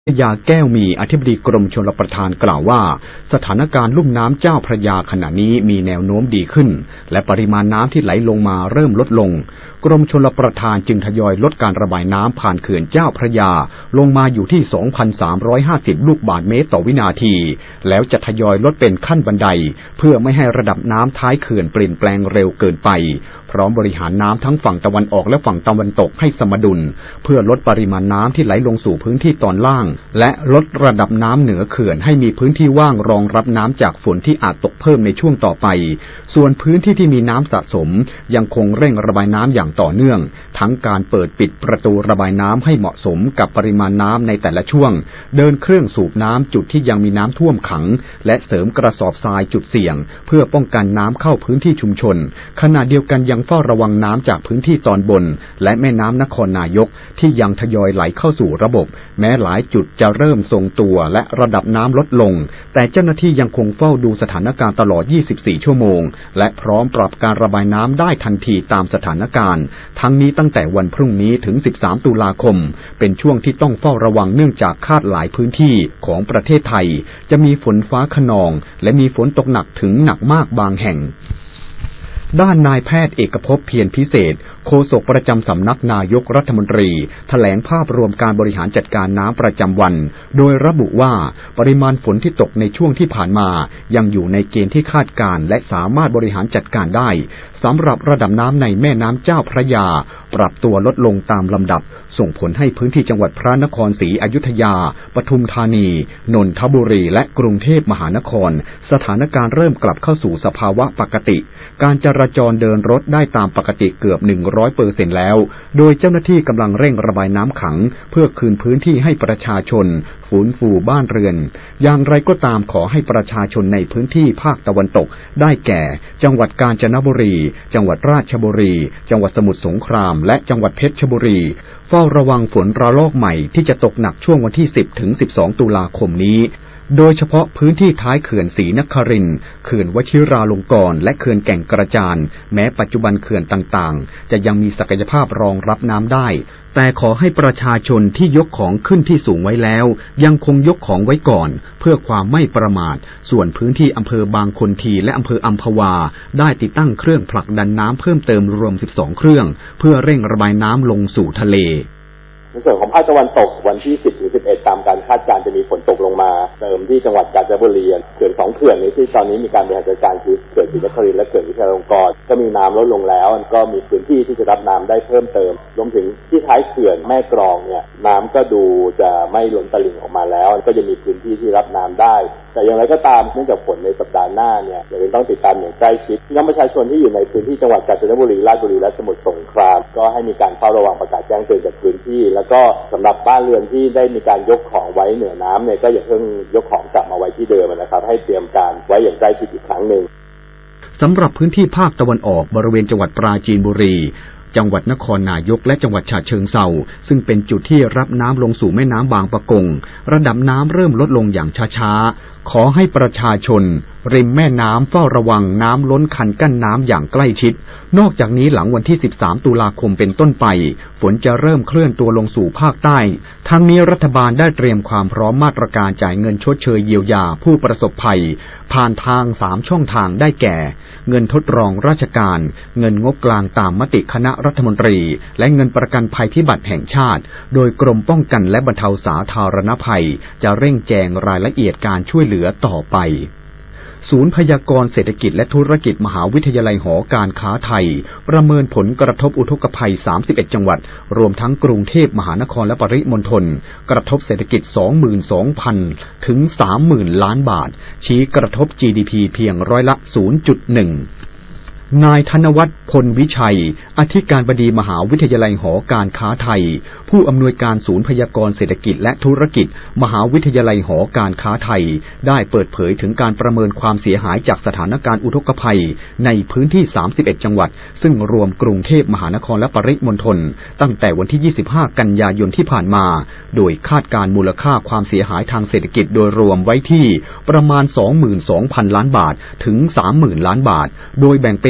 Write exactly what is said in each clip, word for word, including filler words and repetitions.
ยาแก้วมีอธิบดีกรมชลประทานกล่าวว่าสถานการณ์ลุ่มน้ำเจ้าพระยาขณะนี้มีแนวโน้มดีขึ้นและปริมาณน้ำที่ไหลลงมาเริ่มลดลงกรมชลประทานจึงทยอยลดการระบายน้ำผ่านเขื่อนเจ้าพระยาลงมาอยู่ที่ สองพันสามร้อยห้าสิบ ลูกบาศก์เมตรต่อวินาทีแล้วจะทยอยลดเป็นขั้นบันไดเพื่อไม่ให้ระดับน้ำท้ายเขื่อนเปลี่ยนแปลงเร็วเกินไปพร้อมบริหารน้ำทั้งฝั่งตะวันออกและฝั่งตะวันตกให้สมดุลเพื่อลดปริมาณน้ำที่ไหลลงสู่พื้นที่ตอนล่างและลดระดับน้ำเหนือเขื่อนให้มีพื้นที่ว่างรองรับน้ำจากฝนที่อาจตกเพิ่มในช่วงต่อไปส่วนพื้นที่ที่มีน้ำสะสมยังคงเร่งระบายน้ำอย่างต่อเนื่องทั้งการเปิดปิดประตูระบายน้ำให้เหมาะสมกับปริมาณน้ำในแต่ละช่วงเดินเครื่องสูบน้ำจุดที่ยังมีน้ำท่วมขังและเสริมกระสอบทรายจุดเสี่ยงเพื่อป้องกันน้ำเข้าพื้นที่ชุมชนขณะเดียวกันยังเฝ้าระวังน้ำจากพื้นที่ตอนบนและแม่น้ำนครนายกที่ยังทยอยไหลเข้าสู่ระบบแม้หลายจุดจะเริ่มทรงตัวและระดับน้ำลดลงแต่เจ้าหน้าที่ยังคงเฝ้าดูสถานการณ์ตลอดยี่สิบสี่ชั่วโมงและพร้อมปรับการระบายน้ำได้ทันทีตามสถานการณ์ทั้งนี้ตั้งแต่วันพรุ่งนี้ถึงสิบสามตุลาคมเป็นช่วงที่ต้องเฝ้าระวังเนื่องจากคาดหลายพื้นที่ของประเทศไทยจะมีฝนฟ้าคะนองและมีฝนตกหนักถึงหนักมากบางแห่งด้านนายแพทย์เอกภพเพียรพิเศษโฆษกประจำสำนักนายกรัฐมนตรีแถลงภาพรวมการบริหารจัดการน้ำประจำวันโดยระบุว่าปริมาณฝนที่ตกในช่วงที่ผ่านมายังอยู่ในเกณฑ์ที่คาดการและสามารถบริหารจัดการได้สำหรับระดับน้ำในแม่น้ำเจ้าพระยาปรับตัวลดลงตามลำดับส่งผลให้พื้นที่จังหวัดพระนครศรีอยุธยาปทุมธานีนนทบุรีและกรุงเทพมหานครสถานการณ์เริ่มกลับเข้าสู่สภาวะปกติการจราจรเดินรถได้ตามปกติเกือบ หนึ่งร้อยเปอร์เซ็นต์ แล้วโดยเจ้าหน้าที่กำลังเร่งระบายน้ำขังเพื่อคืนพื้นที่ให้ประชาชนฟื้นฟูบ้านเรือนอย่างไรก็ตามขอให้ประชาชนในพื้นที่ภาคตะวันตกได้แก่จังหวัดกาญจนบุรีจังหวัดราชบุรีจังหวัดสมุทรสงครามและจังหวัดเพชรบุรีเฝ้าระวังฝนระลอกใหม่ที่จะตกหนักช่วงวันที่สิบถึงสิบสองตุลาคมนี้โดยเฉพาะพื้นที่ท้ายเขื่อนศรีนครินทร์เขื่อนวชิราลงกรณ์และเขื่อนแก่งกระจานแม้ปัจจุบันเขื่อนต่างๆจะยังมีศักยภาพรองรับน้ำได้แต่ขอให้ประชาชนที่ยกของขึ้นที่สูงไว้แล้วยังคงยกของไว้ก่อนเพื่อความไม่ประมาทส่วนพื้นที่อำเภอบางคนทีและอำเภออัมพวาได้ติดตั้งเครื่องผลักดันน้ำเพิ่มเติมรวมสิบสองเครื่องเพื่อเร่งระบายน้ำลงสู่ทะเลในส่วนของภาคตะวันตกวันที่สิบถึงสิบเอ็ดตามการคาดการณ์จะมีฝนตกลงมาเติมที่จังหวัดกาญจนบุรีเขื่อนสองเขื่อนนี้ที่ตอนนี้มีการบริหารจัดการคือเขื่อนศรีนครินทร์และเขื่อนวิชาลงกรณ์ก็มีน้ำลดลงแล้วก็มีพื้นที่ที่จะรับน้ำได้เพิ่มเติมรวมถึงที่ท้ายเขื่อนแม่กลองเนี่ยน้ำก็ดูจะไม่ล้นตลิ่งออกมาแล้วก็จะมีพื้นที่ที่รับน้ำได้แต่อย่างไรก็ตามเนื่องจากฝนในสัปดาห์หน้าเนี่ยยังต้องติดตามอย่างใกล้ชิดพี่น้องประชาชนที่อยู่ในพื้นที่จังหวัดกาญจนบุรีราชบุรีและสมุทรสงครามก็ให้มีการเฝ้าระวังประกาศแจ้งเตือนจากพื้นที่แล้วก็สำหรับบ้านเรือนที่ได้มีการยกของไว้เหนือน้ำเนี่ยก็อย่าเพิ่งยกของกลับมาไว้ที่เดิมนะครับให้เตรียมการไว้อย่างใกล้ชิดอีกครั้งหนึ่งสำหรับพื้นที่ภาคตะวันออกบริเวณจังหวัดปราจีนบุรีจังหวัดนครนายกและจังหวัดฉะเชิงเทราซึ่งเป็นจุดที่รับน้ำลงสู่แม่น้ำบางปะกงระดับน้ำเริ่มลดลงอย่างช้าๆขอให้ประชาชนริมแม่น้ำเฝ้าระวังน้ำล้นคันกั้นน้ำอย่างใกล้ชิดนอกจากนี้หลังวันที่สิบสามตุลาคมเป็นต้นไปฝนจะเริ่มเคลื่อนตัวลงสู่ภาคใต้ทั้งนี้รัฐบาลได้เตรียมความพร้อมมาตรการจ่ายเงินชดเชยเยียวยาผู้ประสบภัยผ่านทางสามช่องทางได้แก่เงินทดรองราชการเงินงบกลางตามมติคณะรัฐมนตรีและเงินประกันภัยพิบัติแห่งชาติโดยกรมป้องกันและบรรเทาสาธารณภัยจะเร่งแจงรายละเอียดการช่วยเหลือต่อไปศูนย์พยากรณ์เศรษฐกิจและธุรกิจมหาวิทยาลัยหอการค้าไทยประเมินผลกระทบอุทกภัยสามสิบเอ็ดจังหวัดรวมทั้งกรุงเทพมหานครและปริมณฑลกระทบเศรษฐกิจ สองหมื่นสองพัน ถึง สามหมื่น ล้านบาทชี้กระทบ จี ดี พี เพียงร้อยละ ศูนย์จุดหนึ่งนายธนวัฒน์พลวิชัยอธิการบดีมหาวิทยาลัยหอการค้าไทยผู้อำนวยการศูนย์พยากรณ์เศรษฐกิจและธุรกิจมหาวิทยาลัยหอการค้าไทยได้เปิดเผยถึงการประเมินความเสียหายจากสถานการณ์อุทกภัยในพื้นที่สามสิบเอ็ดจังหวัดซึ่งรวมกรุงเทพมหานครและปริมณฑลตั้งแต่วันที่ยี่สิบห้ากันยายนที่ผ่านมาโดยคาดการมูลค่าความเสียหายทางเศรษฐกิจโดยรวมไว้ที่ประมาณ สองหมื่นสองพัน ล้านบาทถึง สามหมื่น ล้านบาทโดยแบ่งเป็น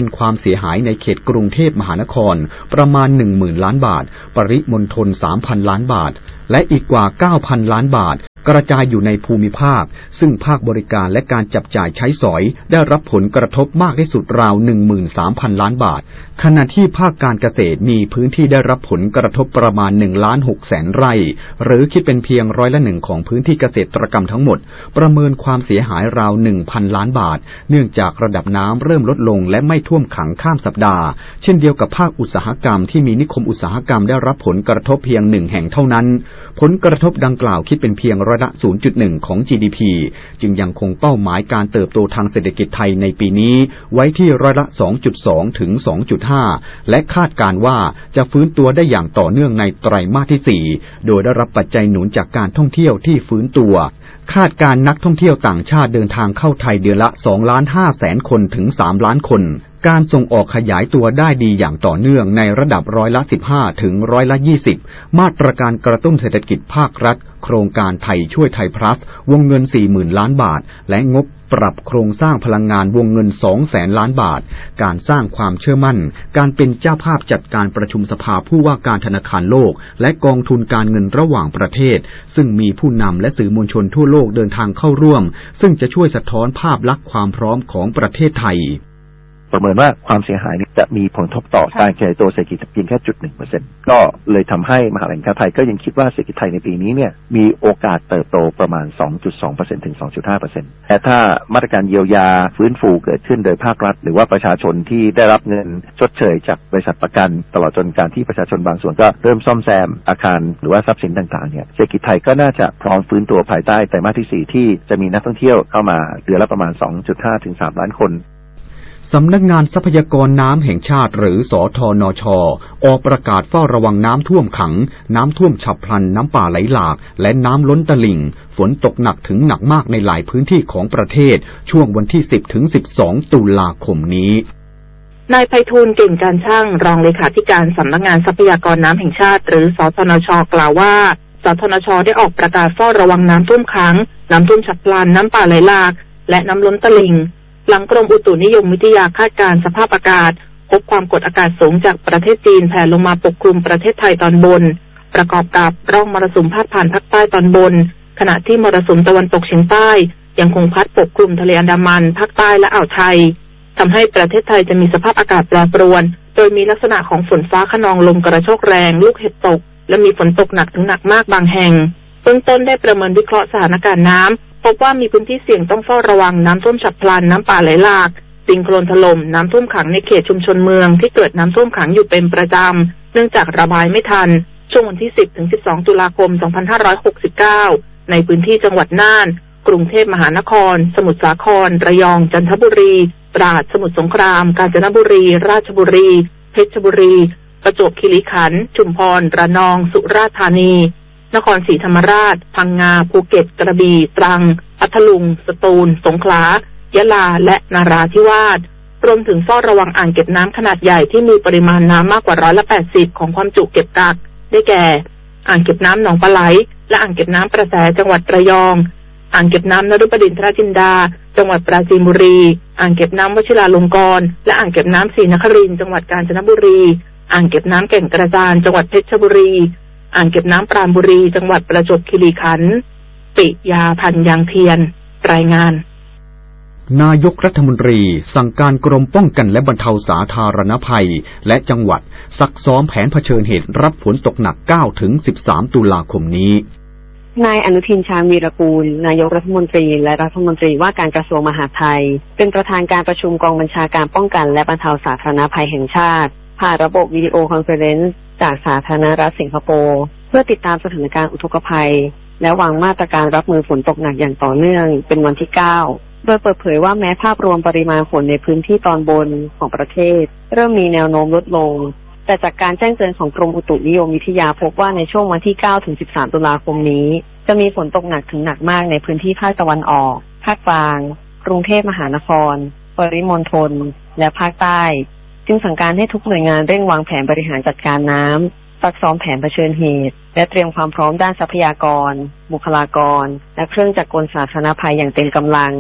ความเสียหายในเขตกรุงเทพมหานครประมาณ หนึ่งหมื่น ล้านบาทปริมณฑล สามพัน ล้านบาทและอีกกว่า เก้าพัน ล้านบาทกระจายอยู่ในภูมิภาคซึ่งภาคบริการและการจับจ่ายใช้สอยได้รับผลกระทบมากที่สุดราว หนึ่งหมื่นสามพัน ล้านบาทขณะที่ภาคการเกษตรมีพื้นที่ได้รับผลกระทบประมาณ หนึ่งล้านหกแสน ไร่หรือคิดเป็นเพียงร้อยละหนึ่งของพื้นที่เกษตรกรรมทั้งหมดประเมินความเสียหายราว หนึ่งพัน ล้านบาทเนื่องจากระดับน้ำเริ่มลดลงและไม่ท่วมขังข้ามสัปดาห์เช่นเดียวกับภาคอุตสาหกรรมที่มีนิคมอุตสาหกรรมได้รับผลกระทบเพียงหนึ่งแห่งเท่านั้นผลกระทบดังกล่าวคิดเป็นเพียงร้อยละ ศูนย์จุดหนึ่ง ของ จี ดี พี จึงยังคงเป้าหมายการเติบโตทางเศรษฐกิจไทยในปีนี้ไว้ที่ร้อยละ สองจุดสอง ถึง สองจุดห้า และคาดการว่าจะฟื้นตัวได้อย่างต่อเนื่องในไตรมาสที่ สี่โดยได้รับปัจจัยหนุนจากการท่องเที่ยวที่ฟื้นตัวคาดการนักท่องเที่ยวต่างชาติเดินทางเข้าไทยเดือนละ สองล้านห้าแสน คนถึง สามล้านคนการส่งออกขยายตัวได้ดีอย่างต่อเนื่องในระดับร้อยละ สิบห้า ถึงร้อยละ ยี่สิบมาตรการกระตุ้นเศรษฐกิจภาครัฐโครงการไทยช่วยไทยพลัสวงเงิน สี่หมื่น ล้านบาทและงบปรับโครงสร้างพลังงานวงเงิน สองแสน ล้านบาทการสร้างความเชื่อมั่นการเป็นเจ้าภาพจัดการประชุมสภาผู้ว่าการธนาคารโลกและกองทุนการเงินระหว่างประเทศซึ่งมีผู้นำและสื่อมวลชนทั่วโลกเดินทางเข้าร่วมซึ่งจะช่วยสะท้อนภาพลักษณ์ความพร้อมของประเทศไทยประเมินว่าความเสียหายจะมีผลกระทบต่อการขยายตัวเศรษฐกิจเพียงแค่ จุดหนึ่งเปอร์เซ็นต์ ก็เลยทำให้มหาวิทยาลัยแห่งชาติไทยก็ยังคิดว่าเศรษฐกิจไทยในปีนี้เนี่ยมีโอกาสเติบโตประมาณ สองจุดสองเปอร์เซ็นต์ ถึง สองจุดห้าเปอร์เซ็นต์ แต่ถ้ามาตรการเยียวยาฟื้นฟูเกิดขึ้นโดยภาครัฐหรือว่าประชาชนที่ได้รับเงินชดเชยจากบริษัทประกันตลอดจนการที่ประชาชนบางส่วนก็เริ่มซ่อมแซมอาคารหรือว่าทรัพย์สินต่างๆเนี่ยเศรษฐกิจไทยก็น่าจะพร้อมฟื้นตัวภายใต้ไตรมาสที่สี่ที่จะมีนักท่องเที่ยวเข้ามาเดือนละประมาณ สองจุดห้า ถึง สามล้านคนสำนักงานทรัพยากรน้ำแห่งชาติหรือสทนช.ออกประกาศเฝ้าระวังน้ำท่วมขังน้ำท่วมฉับพลันน้ำป่าไหลหลากและน้ำล้นตลิ่งฝนตกหนักถึงหนักมากในหลายพื้นที่ของประเทศช่วงวันที่ สิบ ถึง สิบสอง ตุลาคมนี้นายไพฑูรย์เก่งการช่างรองเลขาธิการสำนักงานทรัพยากรน้ำแห่งชาติหรือสทนช.กล่าวว่าสทนช.ได้ออกประกาศเฝ้าระวังน้ำท่วมขังน้ำท่วมฉับพลันน้ำป่าไหลหลากและน้ำล้นตลิ่งหลังกรมอุตุนิยมวิทยาคาดการณ์สภาพอากาศพบความกดอากาศสูงจากประเทศจีนแผ่ลงมาปกคลุมประเทศไทยตอนบนประกอบกับร่องมรสุมพาดผ่านภาคใต้ตอนบนขณะที่มรสุมตะวันตกเฉียงใต้ยังคงพัดปกคลุมทะเลอันดามันภาคใต้และอ่าวไทยทำให้ประเทศไทยจะมีสภาพอากาศแปรปรวนโดยมีลักษณะของฝนฟ้าคะนองลมกระโชกแรงลูกเห็บตกและมีฝนตกหนักถึงหนักมากบางแห่งเบื้องต้นได้ประเมินวิเคราะห์สถานการณ์น้ำพบว่ามีพื้นที่เสี่ยงต้องเฝ้าระวังน้ำท่วมฉับพลันน้ำป่าไหลหลากดินโคลนถล่มน้ำท่วมขังในเขตชุมชนเมืองที่เกิดน้ำท่วมขังอยู่เป็นประจำเนื่องจากระบายไม่ทันช่วงวันที่ สิบ ถึง สิบสอง ตุลาคม สองพันห้าร้อยหกสิบเก้าในพื้นที่จังหวัดน่านกรุงเทพมหานครสมุทรสาครระยองจันทบุรีตราดสมุทรสงครามกาญจนบุรีราชบุรีเพชรบุรีประจวบคีรีขันธ์ชุมพรระนองสุราษฎร์ธานีนครศรีธรรมราชพังงาภูเก็ตกระบี่ตรังพัทลุงสตูลสงขลายะลาและนราธิวาสรวมถึงเฝ้าระวังอ่างเก็บน้ำขนาดใหญ่ที่มีปริมาณน้ำมากกว่าร้อยละแปดสิบของความจุเก็บกักได้แก่อ่างเก็บน้ำหนองปลาไหลและอ่างเก็บน้ำประแสจังหวัดระยองอ่างเก็บน้ำนฤบดินทรจินดาจังหวัดปราจีนบุรีอ่างเก็บน้ำวชิราลงกรณ์และอ่างเก็บน้ำศรีนครินทร์จังหวัดกาญจนบุรีอ่างเก็บน้ำแก่งกระจานจังหวัดเพชรบุรีอ่างเก็บน้ำปราณบุรีจังหวัดประจวบคีรีขันธ์ปิยาพันธ์ยางเทียนรายงานนายกรัฐมนตรีสั่งการกรมป้องกันและบรรเทาสาธารณภัยและจังหวัดซักซ้อมแผนเผชิญเหตุรับฝนตกหนัก เก้า ถึง สิบสาม ตุลาคมนี้นายอนุทินชาญวีรกูลนายกรัฐมนตรีและรัฐมนตรีว่าการกระทรวงมหาดไทยเป็นประธานการประชุมกองบัญชาการป้องกันและบรรเทาสาธารณภัยแห่งชาติผ่านระบบวิดีโอคอนเฟอเรนซ์จากสาธารณรัฐสิงคโปร์เพื่อติดตามสถานการณ์อุทกภัยและวางมาตรการรับมือฝนตกหนักอย่างต่อเนื่องเป็นวันที่เก้าโดยเปิดเผยว่าแม้ภาพรวมปริมาณฝนในพื้นที่ตอนบนของประเทศเริ่มมีแนวโน้มลดลงแต่จากการแจ้งเตือนของกรมอุตุนิยมวิทยาพบว่าในช่วงวันที่เก้าถึงสิบสามตุลาคมนี้จะมีฝนตกหนักถึงหนักมากในพื้นที่ภาคตะวันออกภาคกลางกรุงเทพมหานครปริมณฑลและภาคใต้จึงสั่งการให้ทุกหน่วยงานเร่งวางแผนบริหารจัดการน้ำซักซ้อมแผนเผชิญเหตุและเตรียมความพร้อมด้านทรัพยากรบุคลากรและเครื่องจักรกลสาธารณภัยอย่างเต็มกำลัง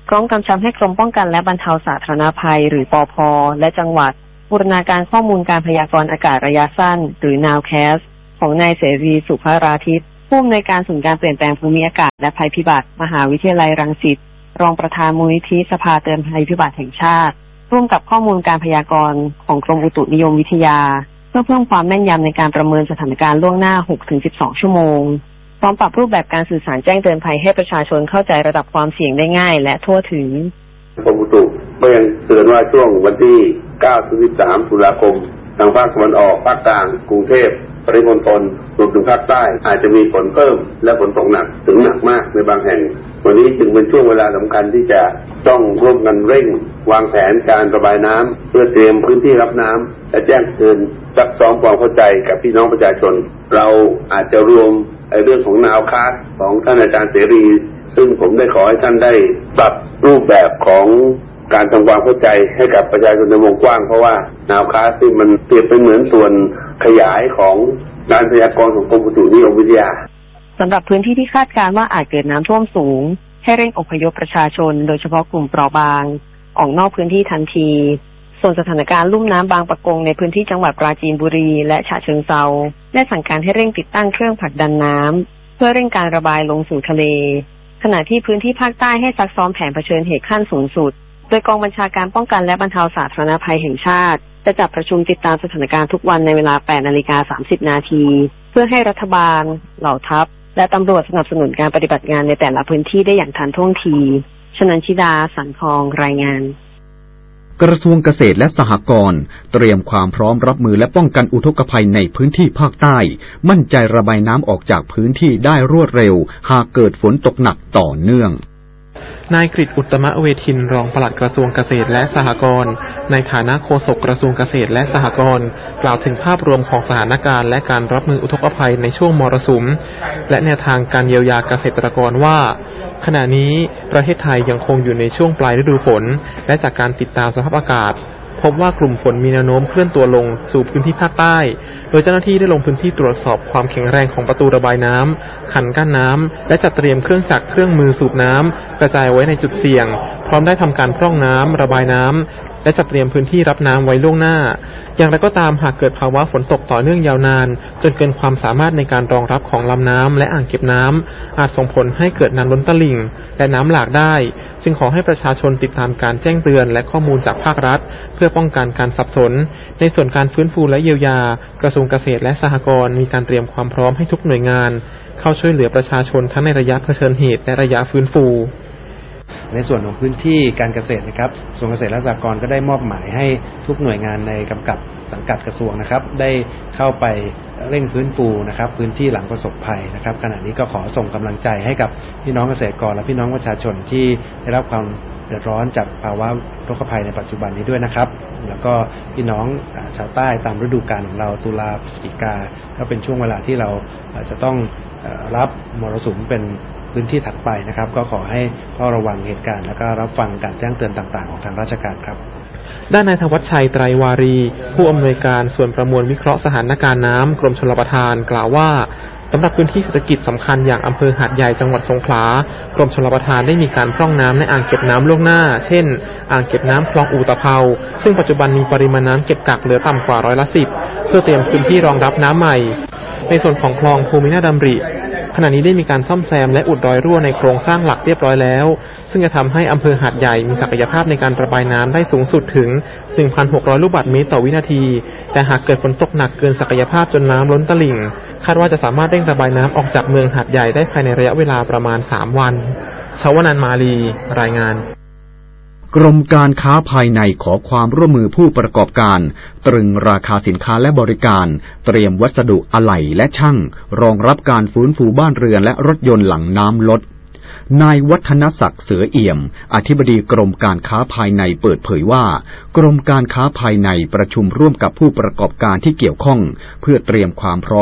พร้อมกำชับให้กรมป้องกันและบรรเทาสาธารณภัยหรือปภ.และจังหวัดบูรณาการข้อมูลการพยากรณ์อากาศระยะสั้นหรือ นาวแคสต์ ของนายเสรีสุภราทิตผู้อำนวยการศูนย์การเปลี่ยนแปลงภูมิอากาศและภัยพิบัติมหาวิทยาลัยรังสิตรองประธานมูลนิธิสภาเตือนภัยพิบัติแห่งชาติร่วมกับข้อมูลการพยากรณ์ของกรมอุตุนิยมวิทยาเพื่อเพิ่มความแม่นยำในการประเมินสถานการณ์ล่วงหน้า หกถึงสิบสอง ชั่วโมงพร้อมปรับรูปแบบการสื่อสารแจ้งเตือนภัยให้ประชาชนเข้าใจระดับความเสี่ยงได้ง่ายและทั่วถึงกรมอุตุก็ยังเตือนว่าช่วงวันที่เก้าถึงสิบสามตุลาคมทางภาคตะวันออกภาคกลางกรุงเทพปริมณฑลรวมถึงภาคใต้อาจจะมีฝนเพิ่มและฝนตกหนักถึงหนักมากในบางแห่งวันนี้จึงเป็นช่วงเวลาสำคัญที่จะต้องร่วมกันเร่งวางแผนการระบายน้ำเพื่อเตรียมพื้นที่รับน้ำและแจ้งเตือนซักซ้อมความเข้าใจกับพี่น้องประชาชนเราอาจจะรวมเรื่องของนาวคาสของท่านอาจารย์เสรีซึ่งผมได้ขอให้ท่านได้ปรับรูปแบบของการทำความเข้าใจให้กับประชาชนในวงกว้างเพราะว่านาวคาสที่มันเปรียบเป็นเหมือนส่วนขยายของการพยากรณ์ของกรมอุตุนิยมวิทยาสำหรับพื้นที่ที่คาดการณ์ว่าอาจเกิดน้ำท่วมสูงให้เร่งอพยพประชาชนโดยเฉพาะกลุ่มเปราะบางออกนอกพื้นที่ทันทีส่วนสถานการณ์ลุ่มน้ำบางปะกงในพื้นที่จังหวัดปราจีนบุรีและฉะเชิงเทราได้สั่งการให้เร่งติดตั้งเครื่องผลักดันน้ำเพื่อเร่งการระบายลงสู่ทะเลขณะที่พื้นที่ภาคใต้ให้ซักซ้อมแผนเผชิญเหตุขั้นสูงสุดโดยกองบัญชาการป้องกันและบรรเทาสาธารณภัยแห่งชาติจะจัดประชุมติดตามสถานการณ์ทุกวันในเวลา แปดนาฬิกาสามสิบนาทีเพื่อให้รัฐบาลเหล่าทัพและตำรวจสนับสนุนการปฏิบัติงานในแต่ละพื้นที่ได้อย่างทันท่วงทีชนันชิดาสันทองรายงานกระทรวงเกษตรและสหกรณ์เตรียมความพร้อมรับมือและป้องกันอุทกภัยในพื้นที่ภาคใต้มั่นใจระบายน้ำออกจากพื้นที่ได้รวดเร็วหากเกิดฝนตกหนักต่อเนื่องนายกฤษอุตตมเวทินรองปลัดกระทรวงเกษตรและสหกรณ์ในฐานะโฆษกกระทรวงเกษตรและสหกรณ์กล่าวถึงภาพรวมของสถานการณ์และการรับมืออุทกภัยในช่วงมรสุมและแนวทางการเยียวยาเกษตรกรว่าขณะนี้ประเทศไทยยังคงอยู่ในช่วงปลายฤดูฝนและจากการติดตามสภาพอากาศพบว่ากลุ่มฝนมีแนวโน้มเคลื่อนตัวลงสู่พื้นที่ภาคใต้โดยเจ้าหน้าที่ได้ลงพื้นที่ตรวจสอบความแข็งแรงของประตูระบายน้ำคันกั้นน้ำและจัดเตรียมเครื่องจักรเครื่องมือสูบน้ำกระจายไว้ในจุดเสี่ยงพร้อมได้ทำการพร่องน้ำระบายน้ำและจัดเตรียมพื้นที่รับน้ำไว้ล่วงหน้าอย่างไรก็ตามหากเกิดภาวะฝนตกต่อเนื่องยาวนานจนเกินความสามารถในการรองรับของลำน้ำและอ่างเก็บน้ำอาจส่งผลให้เกิดน้ำล้นตลิ่งและน้ำหลากได้จึงขอให้ประชาชนติดตามการแจ้งเตือนและข้อมูลจากภาครัฐเพื่อป้องกันการสับสนในส่วนการฟื้นฟูและเยียวยากระทรวงเกษตรและสหกรณ์มีการเตรียมความพร้อมให้ทุกหน่วยงานเข้าช่วยเหลือประชาชนทั้งในระยะเผชิญเหตุและระยะฟื้นฟูในส่วนของพื้นที่การเกษตรนะครับกระทรวงเกษตรและสหกรณ์ก็ได้มอบหมายให้ทุกหน่วยงานในกำกับสังกัดกระทรวงนะครับได้เข้าไปเร่งฟื้นฟูนะครับพื้นที่หลังประสบภัยนะครับขณะนี้ก็ขอส่งกำลังใจให้กับพี่น้องเกษตรกรและพี่น้องประชาชนที่ได้รับความเดือดร้อนจากภาวะอุทกภัยในปัจจุบันนี้ด้วยนะครับแล้วก็พี่น้องชาวใต้ตามฤดูกาลของเราตุลาพฤศจิกาก็เป็นช่วงเวลาที่เราจะต้องรับมรสุมเป็นพื้นที่ถัดไปนะครับก็ขอให้เฝ้าระวังเหตุการณ์และก็รับฟังการแจ้งเตือนต่างๆของทางราชการครับด้านนายธวัชชัยไตรวารีผู้อำนวยการส่วนประมวลวิเคราะห์สถานการณ์น้ำกรมชลประทานกล่าวว่าสำหรับพื้นที่เศรษฐกิจสำคัญอย่างอำเภอหาดใหญ่จังหวัดสงขลากรมชลประทานได้มีการพร่องน้ำในอ่างเก็บน้ำล่วงหน้าเช่นอ่างเก็บน้ำคลองอู่ตะเภาซึ่งปัจจุบันมีปริมาณน้ำเก็บกักเหลือต่ำกว่าร้อยละสิบเพื่อเตรียมพื้นที่รองรับน้ำใหม่ในส่วนของคลองภูมินาถดำริขณะนี้ได้มีการซ่อมแซมและอุดรอยรั่วในโครงสร้างหลักเรียบร้อยแล้วซึ่งจะทำให้อำเภอหาดใหญ่มีศักยภาพในการระบายน้ำได้สูงสุดถึง หนึ่งพันหกร้อย ลูกบาศก์เมตรต่อวินาทีแต่หากเกิดฝนตกหนักเกินศักยภาพจนน้ำล้นตลิ่งคาดว่าจะสามารถเร่งระบายน้ำออกจากเมืองหาดใหญ่ได้ภายในระยะเวลาประมาณสามวันชวนันท์มาลีรายงานกรมการค้าภายในขอความร่วมมือผู้ประกอบการตรึงราคาสินค้าและบริการเตรียมวัสดุอะไหล่และช่างรองรับการฟื้นฟูบ้านเรือนและรถยนต์หลังน้ำลดนายวัฒนศักดิ์เสือเอี่ยมอธิบดีกรมการค้าภายในเปิดเผยว่ากรมการค้าภายในประชุมร่วมกับผู้ประกอบการที่เกี่ยวข้องเพื่อเตรียมความพร้อม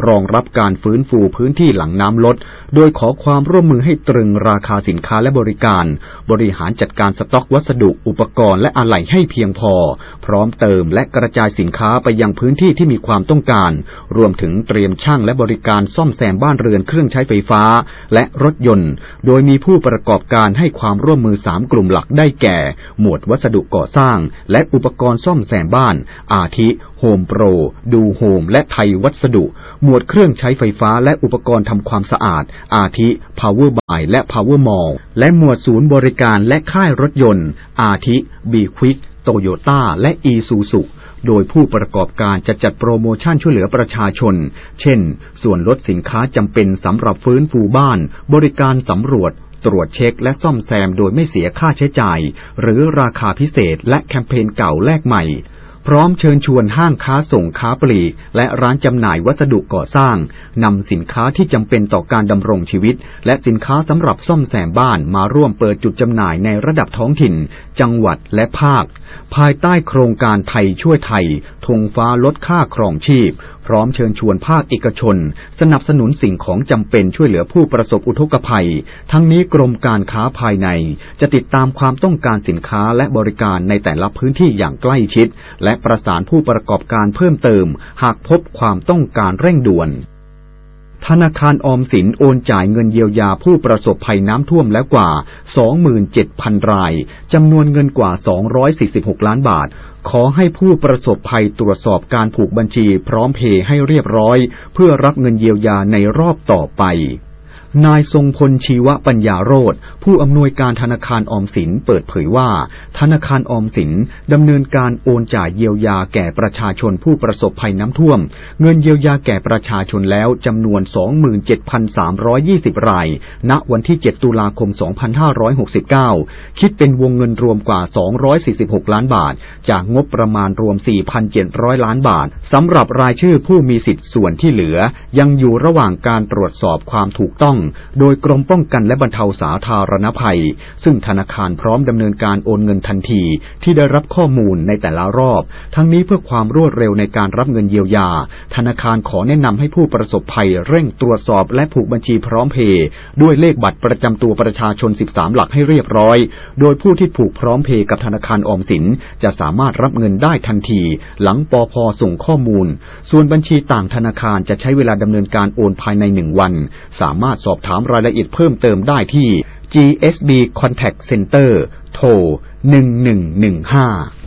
รองรับการฟื้นฟูพื้นที่หลังน้ำลดโดยขอความร่วมมือให้ตรึงราคาสินค้าและบริการบริหารจัดการสต็อกวัสดุอุปกรณ์และอะไหล่ให้เพียงพอพร้อมเติมและกระจายสินค้าไปยังพื้นที่ที่มีความต้องการรวมถึงเตรียมช่างและบริการซ่อมแซมบ้านเรือนเครื่องใช้ไฟฟ้าและรถยนต์โดยมีผู้ประกอบการให้ความร่วมมือสามกลุ่มหลักได้แก่หมวดวัสดุก่อสร้างและอุปกรณ์ซ่อมแซมบ้านอาทิโฮมโปรดูโฮมและไทยวัสดุหมวดเครื่องใช้ไฟฟ้าและอุปกรณ์ทำความสะอาดอาทิ Power Buy และ Power Mall และหมวดศูนย์บริการและค่ายรถยนต์อาทิ B Quick Toyota และ Isuzu โดยผู้ประกอบการจะจัดโปรโมชั่นช่วยเหลือประชาชนเช่นส่วนลดสินค้าจำเป็นสำหรับฟื้นฟูบ้านบริการสำรวจตรวจเช็คและซ่อมแซมโดยไม่เสียค่าใช้จ่ายหรือราคาพิเศษและแคมเปญเก่าแลกใหม่พร้อมเชิญชวนห้างค้าส่งค้าปลีกและร้านจำหน่ายวัสดุก่อสร้างนำสินค้าที่จำเป็นต่อการดำรงชีวิตและสินค้าสำหรับซ่อมแซมบ้านมาร่วมเปิดจุดจำหน่ายในระดับท้องถิ่นจังหวัดและภาคภายใต้โครงการไทยช่วยไทยธงฟ้าลดค่าครองชีพพร้อมเชิญชวนภาคเอกชนสนับสนุนสิ่งของจำเป็นช่วยเหลือผู้ประสบอุทกภัยทั้งนี้กรมการค้าภายในจะติดตามความต้องการสินค้าและบริการในแต่ละพื้นที่อย่างใกล้ชิดและประสานผู้ประกอบการเพิ่มเติมหากพบความต้องการเร่งด่วนธนาคารออมสินโอนจ่ายเงินเยียวยาผู้ประสบภัยน้ำท่วมแล้วกว่า สองหมื่นเจ็ดพัน รายจำนวนเงินกว่าสองร้อยสี่สิบหกล้านบาทขอให้ผู้ประสบภัยตรวจสอบการผูกบัญชีพร้อมเพย์ให้เรียบร้อยเพื่อรับเงินเยียวยาในรอบต่อไปนายทรงพลชีวปัญญาโรจน์ผู้อำนวยการธนาคารออมสินเปิดเผยว่าธนาคารออมสินดำเนินการโอนจ่ายเยียวยาแก่ประชาชนผู้ประสบภัยน้ำท่วมเงินเยียวยาแก่ประชาชนแล้วจำนวน สองหมื่นเจ็ดพันสามร้อยยี่สิบ รายณวันที่เจ็ดตุลาคมสองพันห้าร้อยหกสิบเก้าคิดเป็นวงเงินรวมกว่าสองร้อยสี่สิบหกล้านบาทจากงบประมาณรวม สี่พันเจ็ดร้อย ล้านบาทสำหรับรายชื่อผู้มีสิทธิ์ส่วนที่เหลือยังอยู่ระหว่างการตรวจสอบความถูกต้องโดยกรมป้องกันและบรรเทาสาธารณภัยซึ่งธนาคารพร้อมดำเนินการโอนเงินทันทีที่ได้รับข้อมูลในแต่ละรอบทั้งนี้เพื่อความรวดเร็วในการรับเงินเยียวยาธนาคารขอแนะนำให้ผู้ประสบภัยเร่งตรวจสอบและผูกบัญชีพร้อมเพย์ด้วยเลขบัตรประจำตัวประชาชนสิบสามหลักให้เรียบร้อยโดยผู้ที่ผูกพร้อมเพย์กับธนาคารออมสินจะสามารถรับเงินได้ทันทีหลังปภ.ส่งข้อมูลส่วนบัญชีต่างธนาคารจะใช้เวลาดำเนินการโอนภายในหนึ่งวันสามารถสอบถามรายละเอียดเพิ่มเติมได้ที่ จี เอส บี Contact Center โทรหนึ่งหนึ่งหนึ่งห้า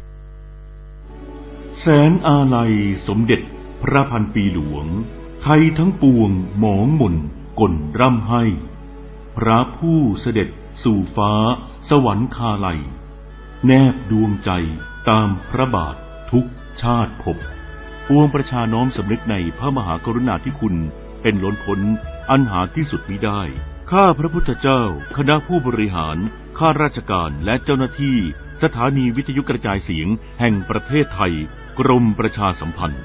แสนอาลัยสมเด็จพระพันปีหลวงไทยทั้งปวงหมองหม่นก่นร่ำให้พระผู้เสด็จสู่ฟ้าสวรรคาลัยแนบดวงใจตามพระบาททุกชาติภพปวงประชาน้อมสำนึกในพระมหากรุณาธิคุณเป็นล้นพ้นอันหาที่สุดมิได้ข้าพระพุทธเจ้าคณะผู้บริหารข้าราชการและเจ้าหน้าที่สถานีวิทยุกระจายเสียงแห่งประเทศไทยกรมประชาสัมพันธ์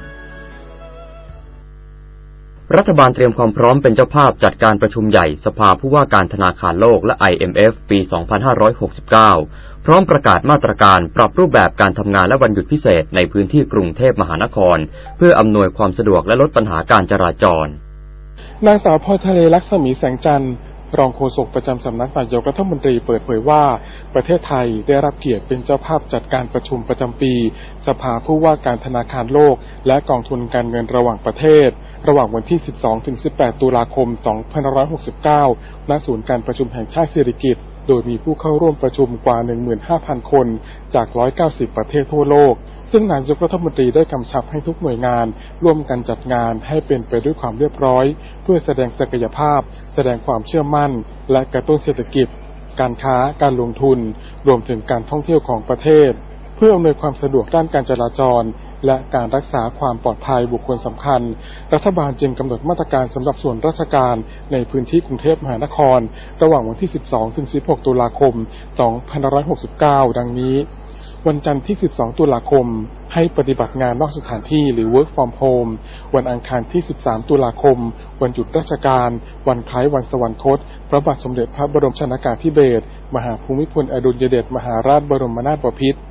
รัฐบาลเตรียมความพร้อมเป็นเจ้าภาพจัดการประชุมใหญ่สภาผู้ว่าการธนาคารโลกและ ไอ เอ็ม เอฟ ปี สองพันห้าร้อยหกสิบเก้า พร้อมประกาศมาตรการปรับรูปแบบการทำงานและวันหยุดพิเศษในพื้นที่กรุงเทพมหานครเพื่ออำนวยความสะดวกและลดปัญหาการจราจรนางสาวพรทะเลลักษมีแสงจันทร์รองโฆษกประจำสำนักนายกรัฐมนตรีเปิดเผยว่าประเทศไทยได้รับเกียรติเป็นเจ้าภาพจัดการประชุมประจำปีสภาผู้ว่าการธนาคารโลกและกองทุนการเงินระหว่างประเทศระหว่างวันที่ สิบสองถึงสิบแปด ตุลาคม สองพันห้าร้อยหกสิบเก้า ณ ศูนย์การประชุมแห่งชาติสิริกิติ์โดยมีผู้เข้าร่วมประชุมกว่า หนึ่งหมื่นห้าพัน คนจากหนึ่งร้อยเก้าสิบประเทศทั่วโลกซึ่งนายกรัฐมนตรีได้กำชับให้ทุกหน่วยงานร่วมกันจัดงานให้เป็นไปด้วยความเรียบร้อยเพื่อแสดงศักยภาพแสดงความเชื่อมั่นและกระตุ้นเศรษฐกิจการค้าการลงทุนรวมถึงการท่องเที่ยวของประเทศเพื่ออำนวยความสะดวกด้านการจราจรและการรักษาความปลอดภัยบุคคลสำคัญรัฐบาลจึงกำหนดมาตรการสำหรับส่วนราชการในพื้นที่กรุงเทพมหานครระหว่างวันที่ สิบสองถึงสิบหก ตุลาคม สองพันห้าร้อยหกสิบเก้า ดังนี้วันจันทร์ที่ สิบสอง ตุลาคมให้ปฏิบัติงานนอกสถานที่หรือ work from home วันอังคารที่ สิบสาม ตุลาคมวันหยุดราชการวันคล้ายวันสวรรคตพระบาทสมเด็จพระบรมชนกาธิเบศรมหาภูมิพลอดุลยเดชมหาราชบรมนาถบพิตร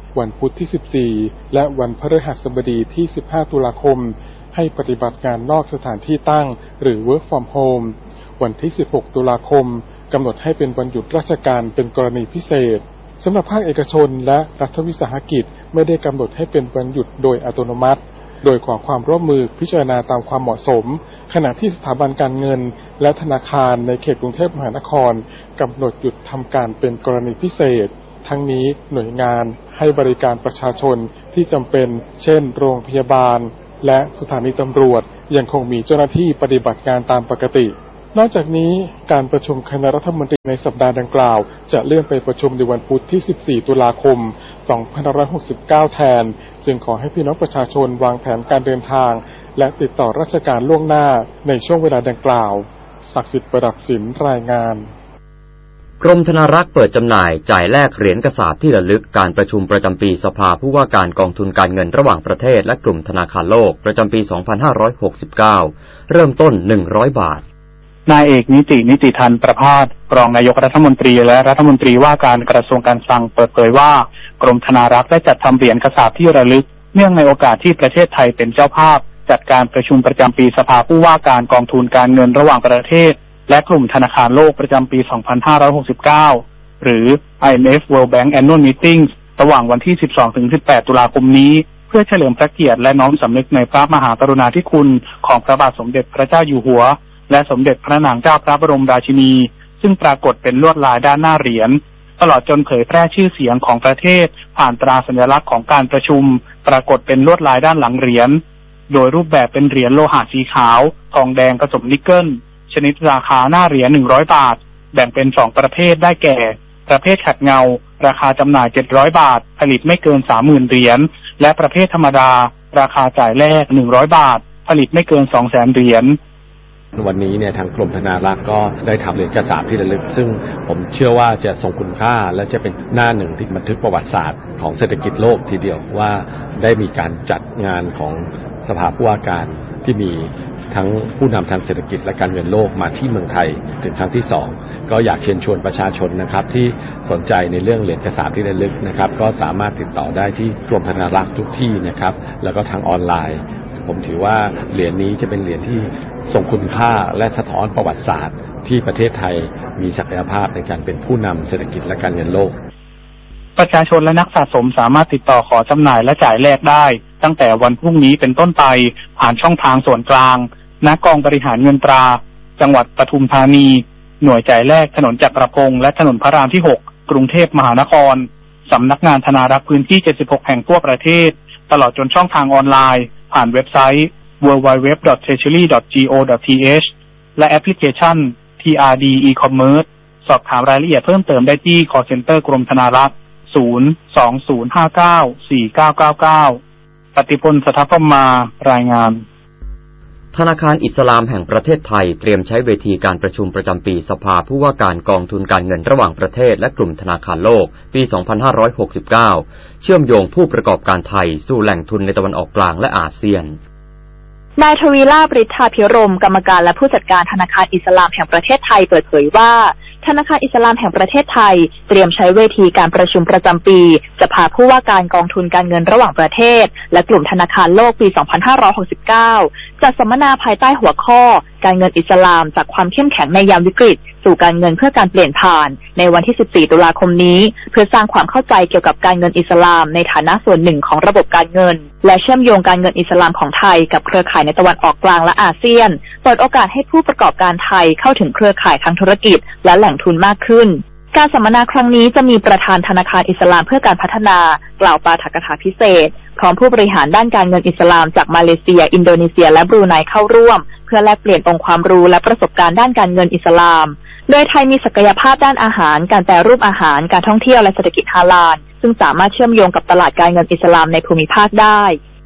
วันพุธที่สิบสี่และวันพฤหัสบดีที่สิบห้าตุลาคมให้ปฏิบัติงานนอกสถานที่ตั้งหรือ work from home วันที่สิบหกตุลาคมกำหนดให้เป็นวันหยุดราชการเป็นกรณีพิเศษสำหรับภาคเอกชนและรัฐวิสาหกิจไม่ได้กำหนดให้เป็นวันหยุดโดยอัตโนมัติโดยขอความร่วมมือพิจารณาตามความเหมาะสมขณะที่สถาบันการเงินและธนาคารในเขตกรุงเทพมหานครกำหนดหยุดทำการเป็นกรณีพิเศษทั้งนี้หน่วยงานให้บริการประชาชนที่จำเป็นเช่นโรงพยาบาลและสถานีตำรวจยังคงมีเจ้าหน้าที่ปฏิบัติงานตามปกตินอกจากนี้การประชุมคณะรัฐมนตรีในสัปดาห์ดังกล่าวจะเลื่อนไปประชุมในวันพุธที่สิบสี่ตุลาคมสองพันห้าร้อยหกสิบเก้าแทนจึงขอให้พี่น้องประชาชนวางแผนการเดินทางและติดต่อราชการล่วงหน้าในช่วงเวลาดังกล่าวศักดิ์สิทธิ์ประดับศิลป์รายงานกรมธนารักษ์เปิดจำหน่ายจ่ายแลกเหรียญกระสาบที่ระลึกการประชุมประจำปีสภาผู้ว่าการกองทุนการเงินระหว่างประเทศและกลุ่มธนาคารโลกประจำปีสองพันห้าร้อยหกสิบเก้าเริ่มต้นหนึ่งร้อยบาทนายเอกนิตินิติธันประภาสรองนายกรัฐมนตรีและรัฐมนตรีว่าการกระทรวงการคลังเปิดเผยว่ากรมธนารักษ์ได้จัดทำเหรียญกระสาบที่ระลึกเนื่องในโอกาสที่ประเทศไทยเป็นเจ้าภาพจัดการประชุมประจำปีสภาผู้ว่าการกองทุนการเงินระหว่างประเทศและกลุ่มธนาคารโลกประจำปีสองพันห้าร้อยหกสิบเก้าหรือ ไอ เอ็ม เอฟ World Bank Annual Meetings ระหว่างวันที่สิบสองถึงสิบแปดตุลาคมนี้เพื่อเฉลิมพระเกียรติและน้อมสำนึกในพระมหากรุณาธิคุณของพระบาทสมเด็จพระเจ้าอยู่หัวและสมเด็จพระนางเจ้าพระบรมราชินีซึ่งปรากฏเป็นลวดลายด้านหน้าเหรียญตลอดจนเผยแพร่ชื่อเสียงของประเทศผ่านตราสัญลักษณ์ของการประชุมปรากฏเป็นลวดลายด้านหลังเหรียญโดยรูปแบบเป็นเหรียญโลหะสีขาวทองแดงผสมนิกเกิลชนิดราคาหน้าเหรียญหนึ่งร้อยบาทแบ่งเป็นสองประเภทได้แก่ประเภทขัดเงาราคาจำหน่ายเจ็ดร้อยบาทผลิตไม่เกิน สามหมื่น เหรียญและประเภทธรรมดาราคาจ่ายแลกหนึ่งร้อยบาทผลิตไม่เกิน สองแสน เหรียญวันนี้เนี่ยทางกรมธนารักษ์ก็ได้ทำเหรียญกระสาบที่ระลึกซึ่งผมเชื่อว่าจะทรงคุณค่าและจะเป็นหน้าหนึ่งที่บันทึกประวัติศาสตร์ของเศรษฐกิจโลกทีเดียวว่าได้มีการจัดงานของสภาผู้ว่าการที่มีทั้งผู้นำทางเศรษฐกิจและการเงินโลกมาที่เมืองไทยถึงครั้งที่สองก็อยากเชิญชวนประชาชนนะครับที่สนใจในเรื่องเหรียญกระสาบที่ระลึกนะครับก็สามารถติดต่อได้ที่กรมธนารักษ์ทุกที่นะครับแล้วก็ทางออนไลน์ผมถือว่าเหรียญนี้จะเป็นเหรียญที่ทรงคุณค่าและสะท้อนประวัติศาสตร์ที่ประเทศไทยมีศักยภาพในการเป็นผู้นำเศรษฐกิจและการเงินโลกประชาชนและนักสะสมสามารถติดต่อขอจำหน่ายและจ่ายแลกได้ตั้งแต่วันพรุ่งนี้เป็นต้นไปผ่านช่องทางส่วนกลางณกองบริหารเงินตราจังหวัดปทุมธานีหน่วยจ่ายแลกถนนจักรพงศ์และถนนพระรามที่หกกรุงเทพมหานครสำนักงานธนารักษ์พื้นที่เจ็ดสิบหกแห่งทั่วประเทศตลอดจนช่องทางออนไลน์ผ่านเว็บไซต์ ดับเบิลยู ดับเบิลยู ดับเบิลยู ดอท เทรเจอรี่ ดอท จี โอ ดอท ที เอช และแอปพลิเคชัน ที อาร์ ดี e-commerce สอบถามรายละเอียดเพิ่มเติมได้ที่ call center กรมธนารักษ์ศูนย์ สอง ศูนย์ ห้า เก้า สี่ เก้า เก้า เก้าปฏิพล สถาพมารายงานธนาคารอิสลามแห่งประเทศไทยเตรียมใช้เวทีการประชุมประจำปีสภาผู้ว่าการกองทุนการเงินระหว่างประเทศและกลุ่มธนาคารโลกปีสองพันห้าร้อยหกสิบเก้าเชื่อมโยงผู้ประกอบการไทยสู่แหล่งทุนในตะวันออกกลางและอาเซียนนายทวีลาภ ฤทธาภิรมย์กรรมการและผู้จัดการธนาคารอิสลามแห่งประเทศไทยเปิดเผยว่าธนาคารอิสลามแห่งประเทศไทยเตรียมใช้เวทีการประชุมประจำปีสภาผู้ว่าการกองทุนการเงินระหว่างประเทศและกลุ่มธนาคารโลกปีสองพันห้าร้อยหกสิบเก้าจัดสัมมนาภายใต้หัวข้อการเงินอิสลามจากความเข้มแข็งในยามวิกฤตสู่การเงินเพื่อการเปลี่ยนผ่านในวันที่สิบสี่ตุลาคมนี้เพื่อสร้างความเข้าใจเกี่ยวกับการเงินอิสลามในฐานะส่วนหนึ่งของระบบการเงินและเชื่อมโยงการเงินอิสลามของไทยกับเครือข่ายในตะวันออกกลางและอาเซียนเปิดโอกาสให้ผู้ประกอบการไทยเข้าถึงเครือข่ายทางธุรกิจและแหล่งทุนมากขึ้นการสัมมนาครั้งนี้จะมีประธานธนาคารอิสลามเพื่อการพัฒนากล่าวปาฐกถาพิเศษพร้อมผู้บริหารด้านการเงินอิสลามจากมาเลเซียอินโดนีเซียและบรูไนเข้าร่วมเพื่อแลกเปลี่ยนองค์ความรู้และประสบการณ์ด้านการเงินอิสลามโดยไทยมีศักยภาพด้านอาหารการแปรรูปอาหารการท่องเที่ยวและเศรษฐกิจฮาลาลซึ่งสามารถเชื่อมโยงกับตลาดการเงินอิสลามในภูมิภาคได้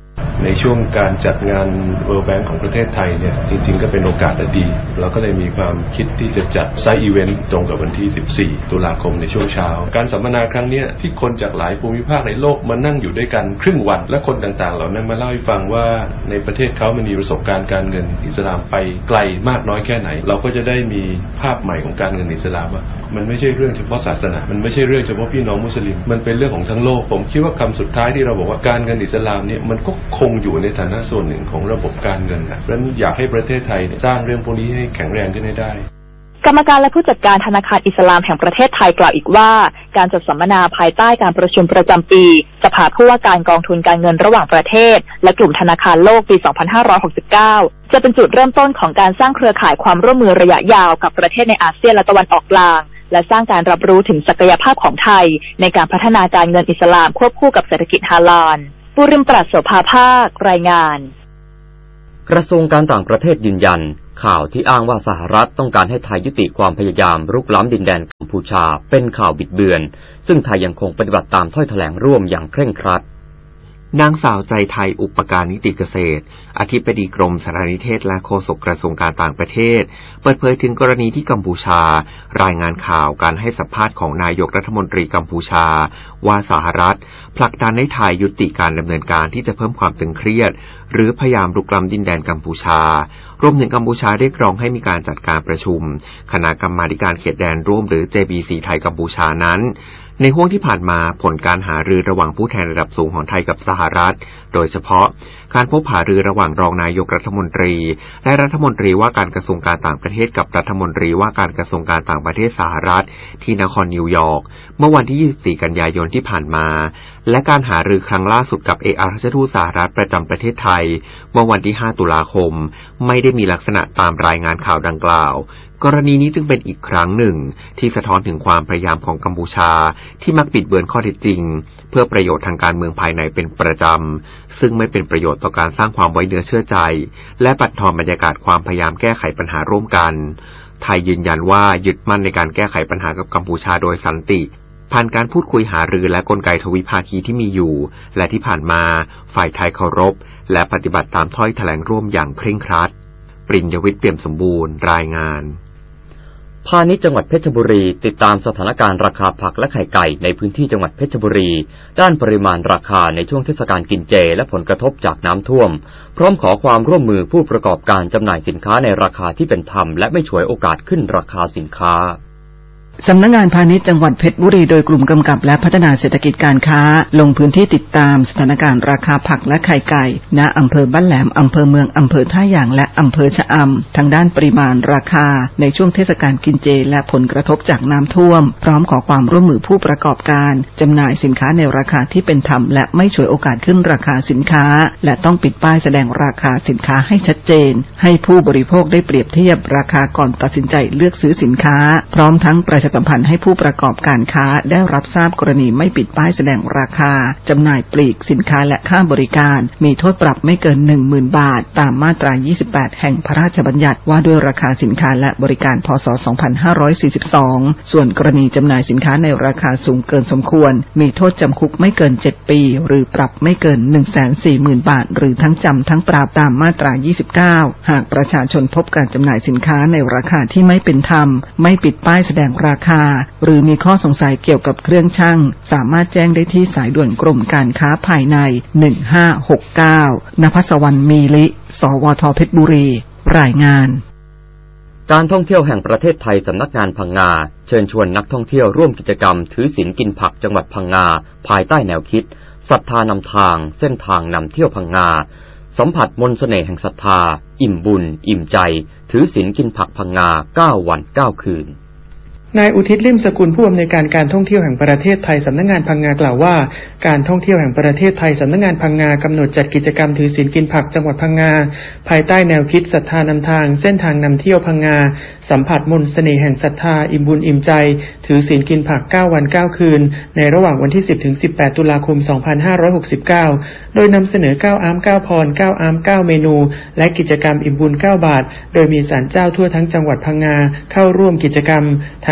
ในช่วงการจัดงาน World Bank ของประเทศไทยเนี่ยจริงๆก็เป็นโอกาสดีเราก็เลยมีความคิดที่จะจัดไซต์อีเวนต์ตรงกับวันที่สิบสี่ตุลาคมในช่วงเช้าการสัมมนาครั้งนี้ที่คนจากหลายภูมิภาคในโลกมานั่งอยู่ด้วยกันครึ่งวันและคนต่างๆเหล่านั้นมาเล่าให้ฟังว่าในประเทศเขามันมีประสบการณ์การเงินอิสลามไปไกลมากน้อยแค่ไหนเราก็จะได้มีภาพใหม่ของการเงินอิสลามว่ามันไม่ใช่เรื่องเฉพาะศาสนามันไม่ใช่เรื่องเฉพาะพี่น้องมุสลิมมันเป็นเรื่องของทั้งโลกผมคิดว่าคำสุดท้ายที่เราบอกว่าการเงินอิสลามเนี่ยมันก็คงอยู่ในฐานะส่วนหนึ่งของระบบการเงินนะเพราะฉะนั้นอยากให้ประเทศไทยสร้างเรื่องพวกนี้ให้แข็งแรงขึ้นให้ได้กรรมการและผู้จัดการธนาคารอิสลามแห่งประเทศไทยกล่าวอีกว่าการจัดสัมมนาภายใต้การประชุมประจำปีสภาผู้ว่าการกองทุนการเงินระหว่างประเทศและกลุ่มธนาคารโลกปี สองพันห้าร้อยหกสิบเก้า จะเป็นจุดเริ่มต้นของการสร้างเครือข่ายความร่วมมือระยะยาวกับประเทศในอาเซียนและตะวันออกกลางและสร้างการรับรู้ถึงศักยภาพของไทยในการพัฒนาการเงินอิสลามควบคู่กับเศรษฐกิจฮาลาลปุริมปราศโสภาภาครายงานกระทรวงการต่างประเทศยืนยันข่าวที่อ้างว่าสหรัฐต้องการให้ไทยยุติความพยายามรุกล้ำดินแดนกัมพูชาเป็นข่าวบิดเบือนซึ่งไทยยังคงปฏิบัติตามถ้อยแถลงร่วมอย่างเคร่งครัดนางสาวใจไทยอุปการนิติเกษตรอธิบดีกรมสารนิเทศและโฆษกกระทรวงการต่างประเทศเปิดเผยถึงกรณีที่กัมพูชารายงานข่าวการให้สัมภาษณ์ของนายกรัฐมนตรีกัมพูชาว่าสหรัฐผลักดันให้ไทยยุติการดำเนินการที่จะเพิ่มความตึงเครียดหรือพยายามรุกล้ำดินแดนกัมพูชารวมถึงกัมพูชาเรียกร้องให้มีการจัดการประชุมคณะกรรมาการเขตแดนร่วมหรือ เจ บี ซี ไทยกัมพูชานั้นในห้วงที่ผ่านมาผลการหารือระหว่างผู้แทนระดับสูงของไทยกับสหรัฐโดยเฉพาะการพบหารือระหว่างรองนายกรัฐมนตรีและรัฐมนตรีว่าการกระทรวงการต่างประเทศกับรัฐมนตรีว่าการกระทรวงการต่างประเทศสหรัฐที่นครนิวยอร์กเมื่อวันที่ยี่สิบสี่กันยายนที่ผ่านมาและการหารือครั้งล่าสุดกับเอกอัครราชทูตสหรัฐประจำประเทศไทยเมื่อวันที่ห้าตุลาคมไม่ได้มีลักษณะตามรายงานข่าวดังกล่าวกรณีนี้จึงเป็นอีกครั้งหนึ่งที่สะท้อนถึงความพยายามของกัมพูชาที่มักปิดเบือนข้อเท็จจริงเพื่อประโยชน์ทางการเมืองภายในเป็นประจำซึ่งไม่เป็นประโยชน์ต่อการสร้างความไว้เนื้อเชื่อใจและบั่นทอนบรรยากาศความพยายามแก้ไขปัญหาร่วมกันไทยยืนยันว่ายึดมั่นในการแก้ไขปัญหากับกัมพูชาโดยสันติผ่านการพูดคุยหารือและกลไกทวิภาคีที่มีอยู่และที่ผ่านมาฝ่ายไทยเคารพและปฏิบัติตามถ้อยแถลงร่วมอย่างเคร่งครัดปริญญวิทย์เปี่ยมสมบูรณ์รายงานพาณิชย์จังหวัดเพชรบุรีติดตามสถานการณ์ราคาผักและไข่ไก่ในพื้นที่จังหวัดเพชรบุรีด้านปริมาณราคาในช่วงเทศกาลกินเจและผลกระทบจากน้ำท่วมพร้อมขอความร่วมมือผู้ประกอบการจำหน่ายสินค้าในราคาที่เป็นธรรมและไม่ฉวยโอกาสขึ้นราคาสินค้าสำนักงานพาณิชย์จังหวัดเพชรบุรีโดยกลุ่มกำกับและพัฒนาเศรษฐกิจการค้าลงพื้นที่ติดตามสถานการณ์ราคาผักและไข่ไก่ณอำเภอบ้านแหลมอำเภอเมืองอำเภอท่าอย่างและอำเภอชะอำทางด้านปริมาณราคาในช่วงเทศกาลกินเจและผลกระทบจากน้ำท่วมพร้อมขอความร่วมมือผู้ประกอบการจำหน่ายสินค้าในราคาที่เป็นธรรมและไม่ฉวยโอกาสขึ้นราคาสินค้าและต้องปิดป้ายแสดงราคาสินค้าให้ชัดเจนให้ผู้บริโภคได้เปรียบเทียบราคาก่อนตัดสินใจเลือกซื้อสินค้าพร้อมทั้งประชาสัมพันธ์ให้ผู้ประกอบการค้าได้รับทราบกรณีไม่ปิดป้ายแสดงราคาจำหน่ายปลีกสินค้าและค่าบริการมีโทษปรับไม่เกิน หนึ่งหมื่น บาทตามมาตรา ยี่สิบแปด แห่งพระราชบัญญัติว่าด้วยราคาสินค้าและบริการพ.ศ. สองพันห้าร้อยสี่สิบสองส่วนกรณีจำหน่ายสินค้าในราคาสูงเกินสมควรมีโทษจำคุกไม่เกินเจ็ดปีหรือปรับไม่เกิน หนึ่งแสนสี่หมื่น บาทหรือทั้งจำทั้งปรับตามมาตรา ยี่สิบเก้าหากประชาชนพบการจำหน่ายสินค้าในราคาที่ไม่เป็นธรรมไม่ปิดป้ายแสดงราคาหรือมีข้อสงสัยเกี่ยวกับเครื่องชั่งสามารถแจ้งได้ที่สายด่วนกรมการค้าภายในหนึ่งห้าหกเก้านภัสวรรณมีลิสวทเพชรบุรีรายงานการท่องเที่ยวแห่งประเทศไทยสำนักงานพังงาเชิญชวนนักท่องเที่ยวร่วมกิจกรรมถือศีลกินผักจังหวัดพังงาภายใต้แนวคิดศรัทธานำทางเส้นทางนำเที่ยวพังงาสัมผัสมนต์เสน่ห์แห่งศรัทธาอิ่มบุญอิ่มใจถือศีลกินผักพังงาเก้าวันเก้าคืนนายอุทิศลิ่มสกุลผู้อำนวยการการท่องเที่ยวแห่งประเทศไทยสำนักงานพังงากล่าวว่าการท่องเที่ยวแห่งประเทศไทยสำนักงานพังงากำหนดจัดกิจกรรมถือศีลกินผักจังหวัดพังงาภายใต้แนวคิดศรัทธานำทางเส้นทางนำเที่ยวพังงาสัมผัสมนต์เสน่ห์แห่งศรัทธาอิ่มบุญอิ่มใจถือศีลกินผักเก้าวันเก้าคืนในระหว่างวันที่สิบถึงสิบแปดตุลาคมสองพันห้าร้อยหกสิบเก้าโดยนำเสนอเก้าอามเก้าพรเก้าอามเก้าเมนูและกิจกรรมอิ่มบุญเก้าบาทโดยมีศาลเจ้าทั่วทั้งจังหวัดพังงาเข้าร่วมกิจกรรมทั้ง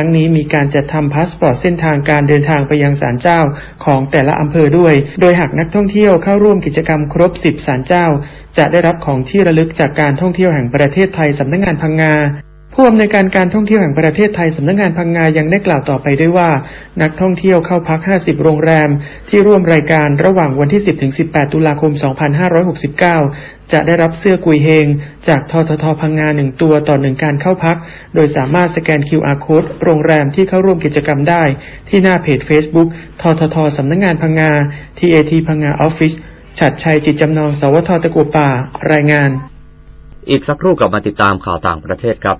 งนี้มีการจัดทำพาสปอร์ตเส้นทางการเดินทางไปยังศาลเจ้าของแต่ละอำเภอด้วยโดยหากนักท่องเที่ยวเข้าร่วมกิจกรรมครบสิบศาลเจ้าจะได้รับของที่ระลึกจากการท่องเที่ยวแห่งประเทศไทยสำนักงานพังงาผู้อำนวยการการท่องเที่ยวแห่งประเทศไทยสำนักงานพังงายังได้กล่าวต่อไปด้วยว่านักท่องเที่ยวเข้าพักห้าสิบโรงแรมที่ร่วมรายการระหว่างวันที่ สิบถึงสิบแปด ตุลาคม สองพันห้าร้อยหกสิบเก้าจะได้รับเสื้อกุยเฮงจากททท.พังงาหนึ่งตัวต่อหนึ่งการเข้าพักโดยสามารถสแกน คิว อาร์ Code โรงแรมที่เข้าร่วมกิจกรรมได้ที่หน้าเพจ Facebook ททท.สำนักงานพังงา ที เอ ที พังงาออฟฟิศฉัตรชัยจิตจำนองสวท.ตะกัวป่ารายงานอีกสักครู่กลับมาติดตามข่าวต่างประเทศครับ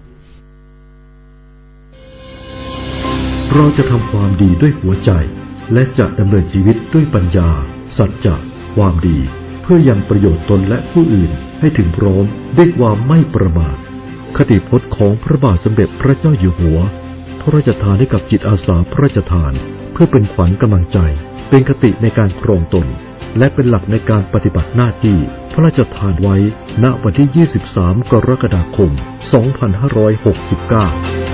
เราจะทำความดีด้วยหัวใจและจะดำเนินชีวิตด้วยปัญญาสัจจะความดีเพื่อยังประโยชน์ตนและผู้อื่นให้ถึงพร้อมด้วยความไม่ประมาทคติพจน์ของพระบาทสมเด็จพระเจ้าอยู่หัวพระราชทานให้กับจิตอาสาพระราชทานเพื่อเป็นขวัญกำลังใจเป็นคติในการครองตนและเป็นหลักในการปฏิบัติหน้าที่พระราชทานไว้ณวันที่ยี่สิบสามกรกฎาคมสองพันห้าร้อยหกสิบเก้า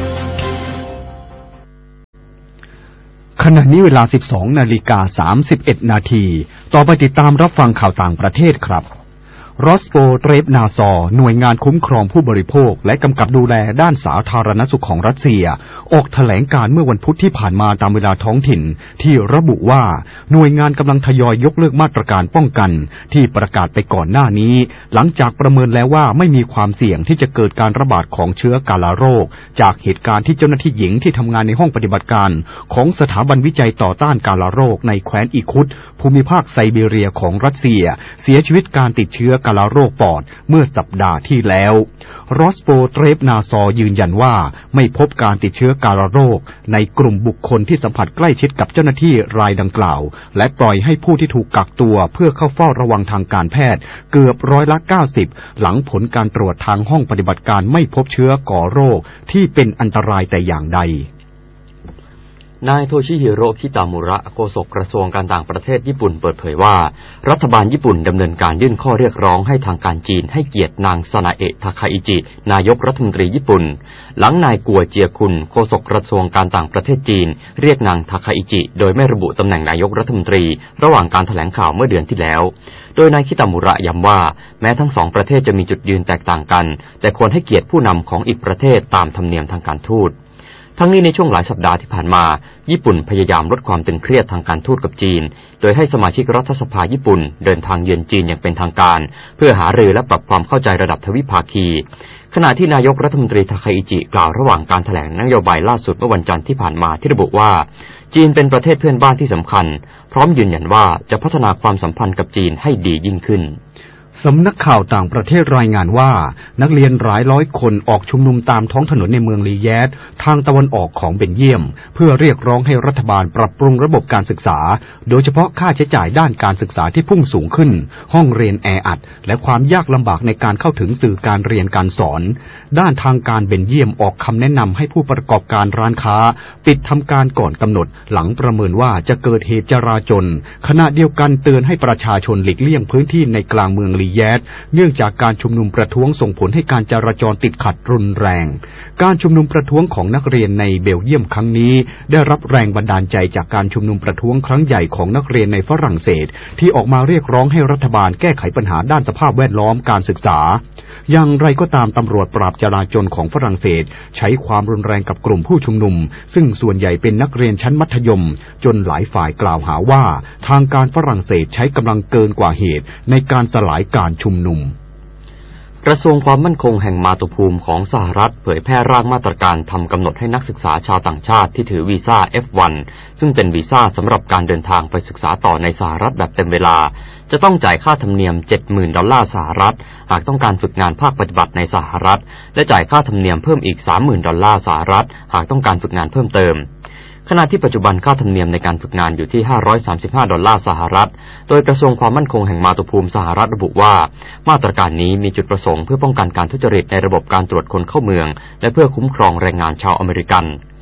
ขณะนี้เวลา สิบสองนาฬิกาสามสิบเอ็ดนาทีต่อไปติดตามรับฟังข่าวต่างประเทศครับรอสโปเตรฟนาซอหน่วยงานคุ้มครองผู้บริโภคและกำกับดูแลด้านสาธารณสุขของรัสเซียออกแถลงการเมื่อวันพุธที่ผ่านมาตามเวลาท้องถิ่นที่ระบุว่าหน่วยงานกำลังทยอยยกเลิกมาตรการป้องกันที่ประกาศไปก่อนหน้านี้หลังจากประเมินแล้วว่าไม่มีความเสี่ยงที่จะเกิดการระบาดของเชื้อกาฬาโรคจากเหตุการณ์ที่เจ้าหน้าที่หญิงที่ทำงานในห้องปฏิบัติการของสถาบันวิจัยต่อต้านกาฬาโรคในแคว้นอิคุตภูมิภาคไซบีเรียของรัสเซียเสียชีวิตการติดเชื้อกาฬาโรคปอดเมื่อสัปดาห์ที่แล้วรอสโปเตรฟนาซอยืนยันว่าไม่พบการติดเชื้อกาฬาโรคในกลุ่มบุคคลที่สัมผัสใกล้ชิดกับเจ้าหน้าที่รายดังกล่าวและปล่อยให้ผู้ที่ถูกกักตัวเพื่อเข้าเฝ้าระวังทางการแพทย์เกือบร้อยละเก้าสิบหลังผลการตรวจทางห้องปฏิบัติการไม่พบเชื้อก่อโรคที่เป็นอันตรายแต่อย่างใดนายโทชิฮิโร่ คิตามุระโฆษกกระทรวงการต่างประเทศญี่ปุ่นเปิดเผยว่ารัฐบาลญี่ปุ่นดำเนินการยื่นข้อเรียกร้องให้ทางการจีนให้เกียรตินางซานาเอะทาคาอิจินายกรัฐมนตรีญี่ปุ่นหลังนายกัวเจียคุนโฆษกกระทรวงการต่างประเทศจีนเรียกนางทาคาอิจิโดยไม่ระบุตำแหน่งนายกรัฐมนตรีระหว่างการแถลงข่าวเมื่อเดือนที่แล้วโดยนายคิตามุระย้ำว่าแม้ทั้งสองประเทศจะมีจุดยืนแตกต่างกันแต่ควรให้เกียรติผู้นำของอีกประเทศตามธรรมเนียมทางการทูตทั้งนี้ในช่วงหลายสัปดาห์ที่ผ่านมาญี่ปุ่นพยายามลดความตึงเครียดทางการทูตกับจีนโดยให้สมาชิกรัฐสภาญี่ปุ่นเดินทางเยือนจีนอย่างเป็นทางการเพื่อหารือและปรับความเข้าใจระดับทวิภาคีขณะที่นายกรัฐมนตรีทาคาอิจิกล่าวระหว่างการแถลงนโยบายล่าสุดเมื่อวันจันทร์ที่ผ่านมาที่ระบุว่าจีนเป็นประเทศเพื่อนบ้านที่สำคัญพร้อมยืนยันว่าจะพัฒนาความสัมพันธ์กับจีนให้ดียิ่งขึ้นสำนักข่าวต่างประเทศรายงานว่านักเรียนหลายร้อยคนออกชุมนุมตามท้องถนนในเมืองลีแยดทางตะวันออกของเบลเยียมเพื่อเรียกร้องให้รัฐบาลปรับปรุงระบบการศึกษาโดยเฉพาะค่าใช้จ่ายด้านการศึกษาที่พุ่งสูงขึ้นห้องเรียนแออัดและความยากลำบากในการเข้าถึงสื่อการเรียนการสอนด้านทางการเบลเยียมออกคำแนะนำให้ผู้ประกอบการร้านค้าปิดทำการก่อนกำหนดหลังประเมินว่าจะเกิดเหตุจราจรขณะเดียวกันเตือนให้ประชาชนหลีกเลี่ยงพื้นที่ในกลางเมืองลีแยดเนื่องจากการชุมนุมประท้วงส่งผลให้การจราจรติดขัดรุนแรงการชุมนุมประท้วงของนักเรียนในเบลเยียมครั้งนี้ได้รับแรงบันดาลใจจากการชุมนุมประท้วงครั้งใหญ่ของนักเรียนในฝรั่งเศสที่ออกมาเรียกร้องให้รัฐบาลแก้ไขปัญหาด้านสภาพแวดล้อมการศึกษาอย่างไรก็ตามตำรวจปราบจราจรของฝรั่งเศสใช้ความรุนแรงกับกลุ่มผู้ชุมนุมซึ่งส่วนใหญ่เป็นนักเรียนชั้นมัธยมจนหลายฝ่ายกล่าวหาว่าทางการฝรั่งเศสใช้กำลังเกินกว่าเหตุในการสลายการชุมนุมกระทรวงความมั่นคงแห่งมาตุภูมิของสหรัฐเผยแพร่ร่างมาตรการทำกำหนดให้นักศึกษาชาวต่างชาติที่ถือวีซ่า เอฟ วัน ซึ่งเป็นวีซ่าสำหรับการเดินทางไปศึกษาต่อในสหรัฐแบบเต็มเวลาจะต้องจ่ายค่าธรรมเนียม เจ็ดหมื่น ดอลลาร์สหรัฐหากต้องการฝึกงานภาคปฏิบัติในสหรัฐและจ่ายค่าธรรมเนียมเพิ่มอีก สามหมื่น ดอลลาร์สหรัฐหากต้องการฝึกงานเพิ่มเติมขณะที่ปัจจุบันค่าธรรมเนียมในการฝึกงานอยู่ที่ห้าร้อยสามสิบห้าดอลลาร์สหรัฐโดยกระทรวงความมั่นคงแห่งมาตุภูมิสหรัฐระบุว่ามาตรการนี้มีจุดประสงค์เพื่อป้องกันการทุจริตในระบบการตรวจคนเข้าเมืองและเพื่อคุ้มครองแรงงานชาวอเมริกัน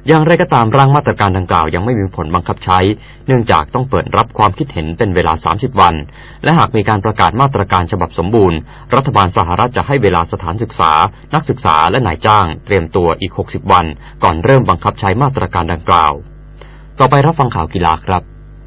อย่างไรก็ตามร่างมาตรการดังกล่าวยังไม่มีผลบังคับใช้เนื่องจากต้องเปิดรับความคิดเห็นเป็นเวลาสามสิบวันและหากมีการประกาศมาตรการฉบับสมบูรณ์รัฐบาลสหรัฐจะให้เวลาสถานศึกษานักศึกษาและนายจ้างเตรียมตัวอีกหกสิบวันก่อนเริ่มบังคับใช้มาตรการดังกล่าวต่อไปรับฟังข่าวกีฬาครับ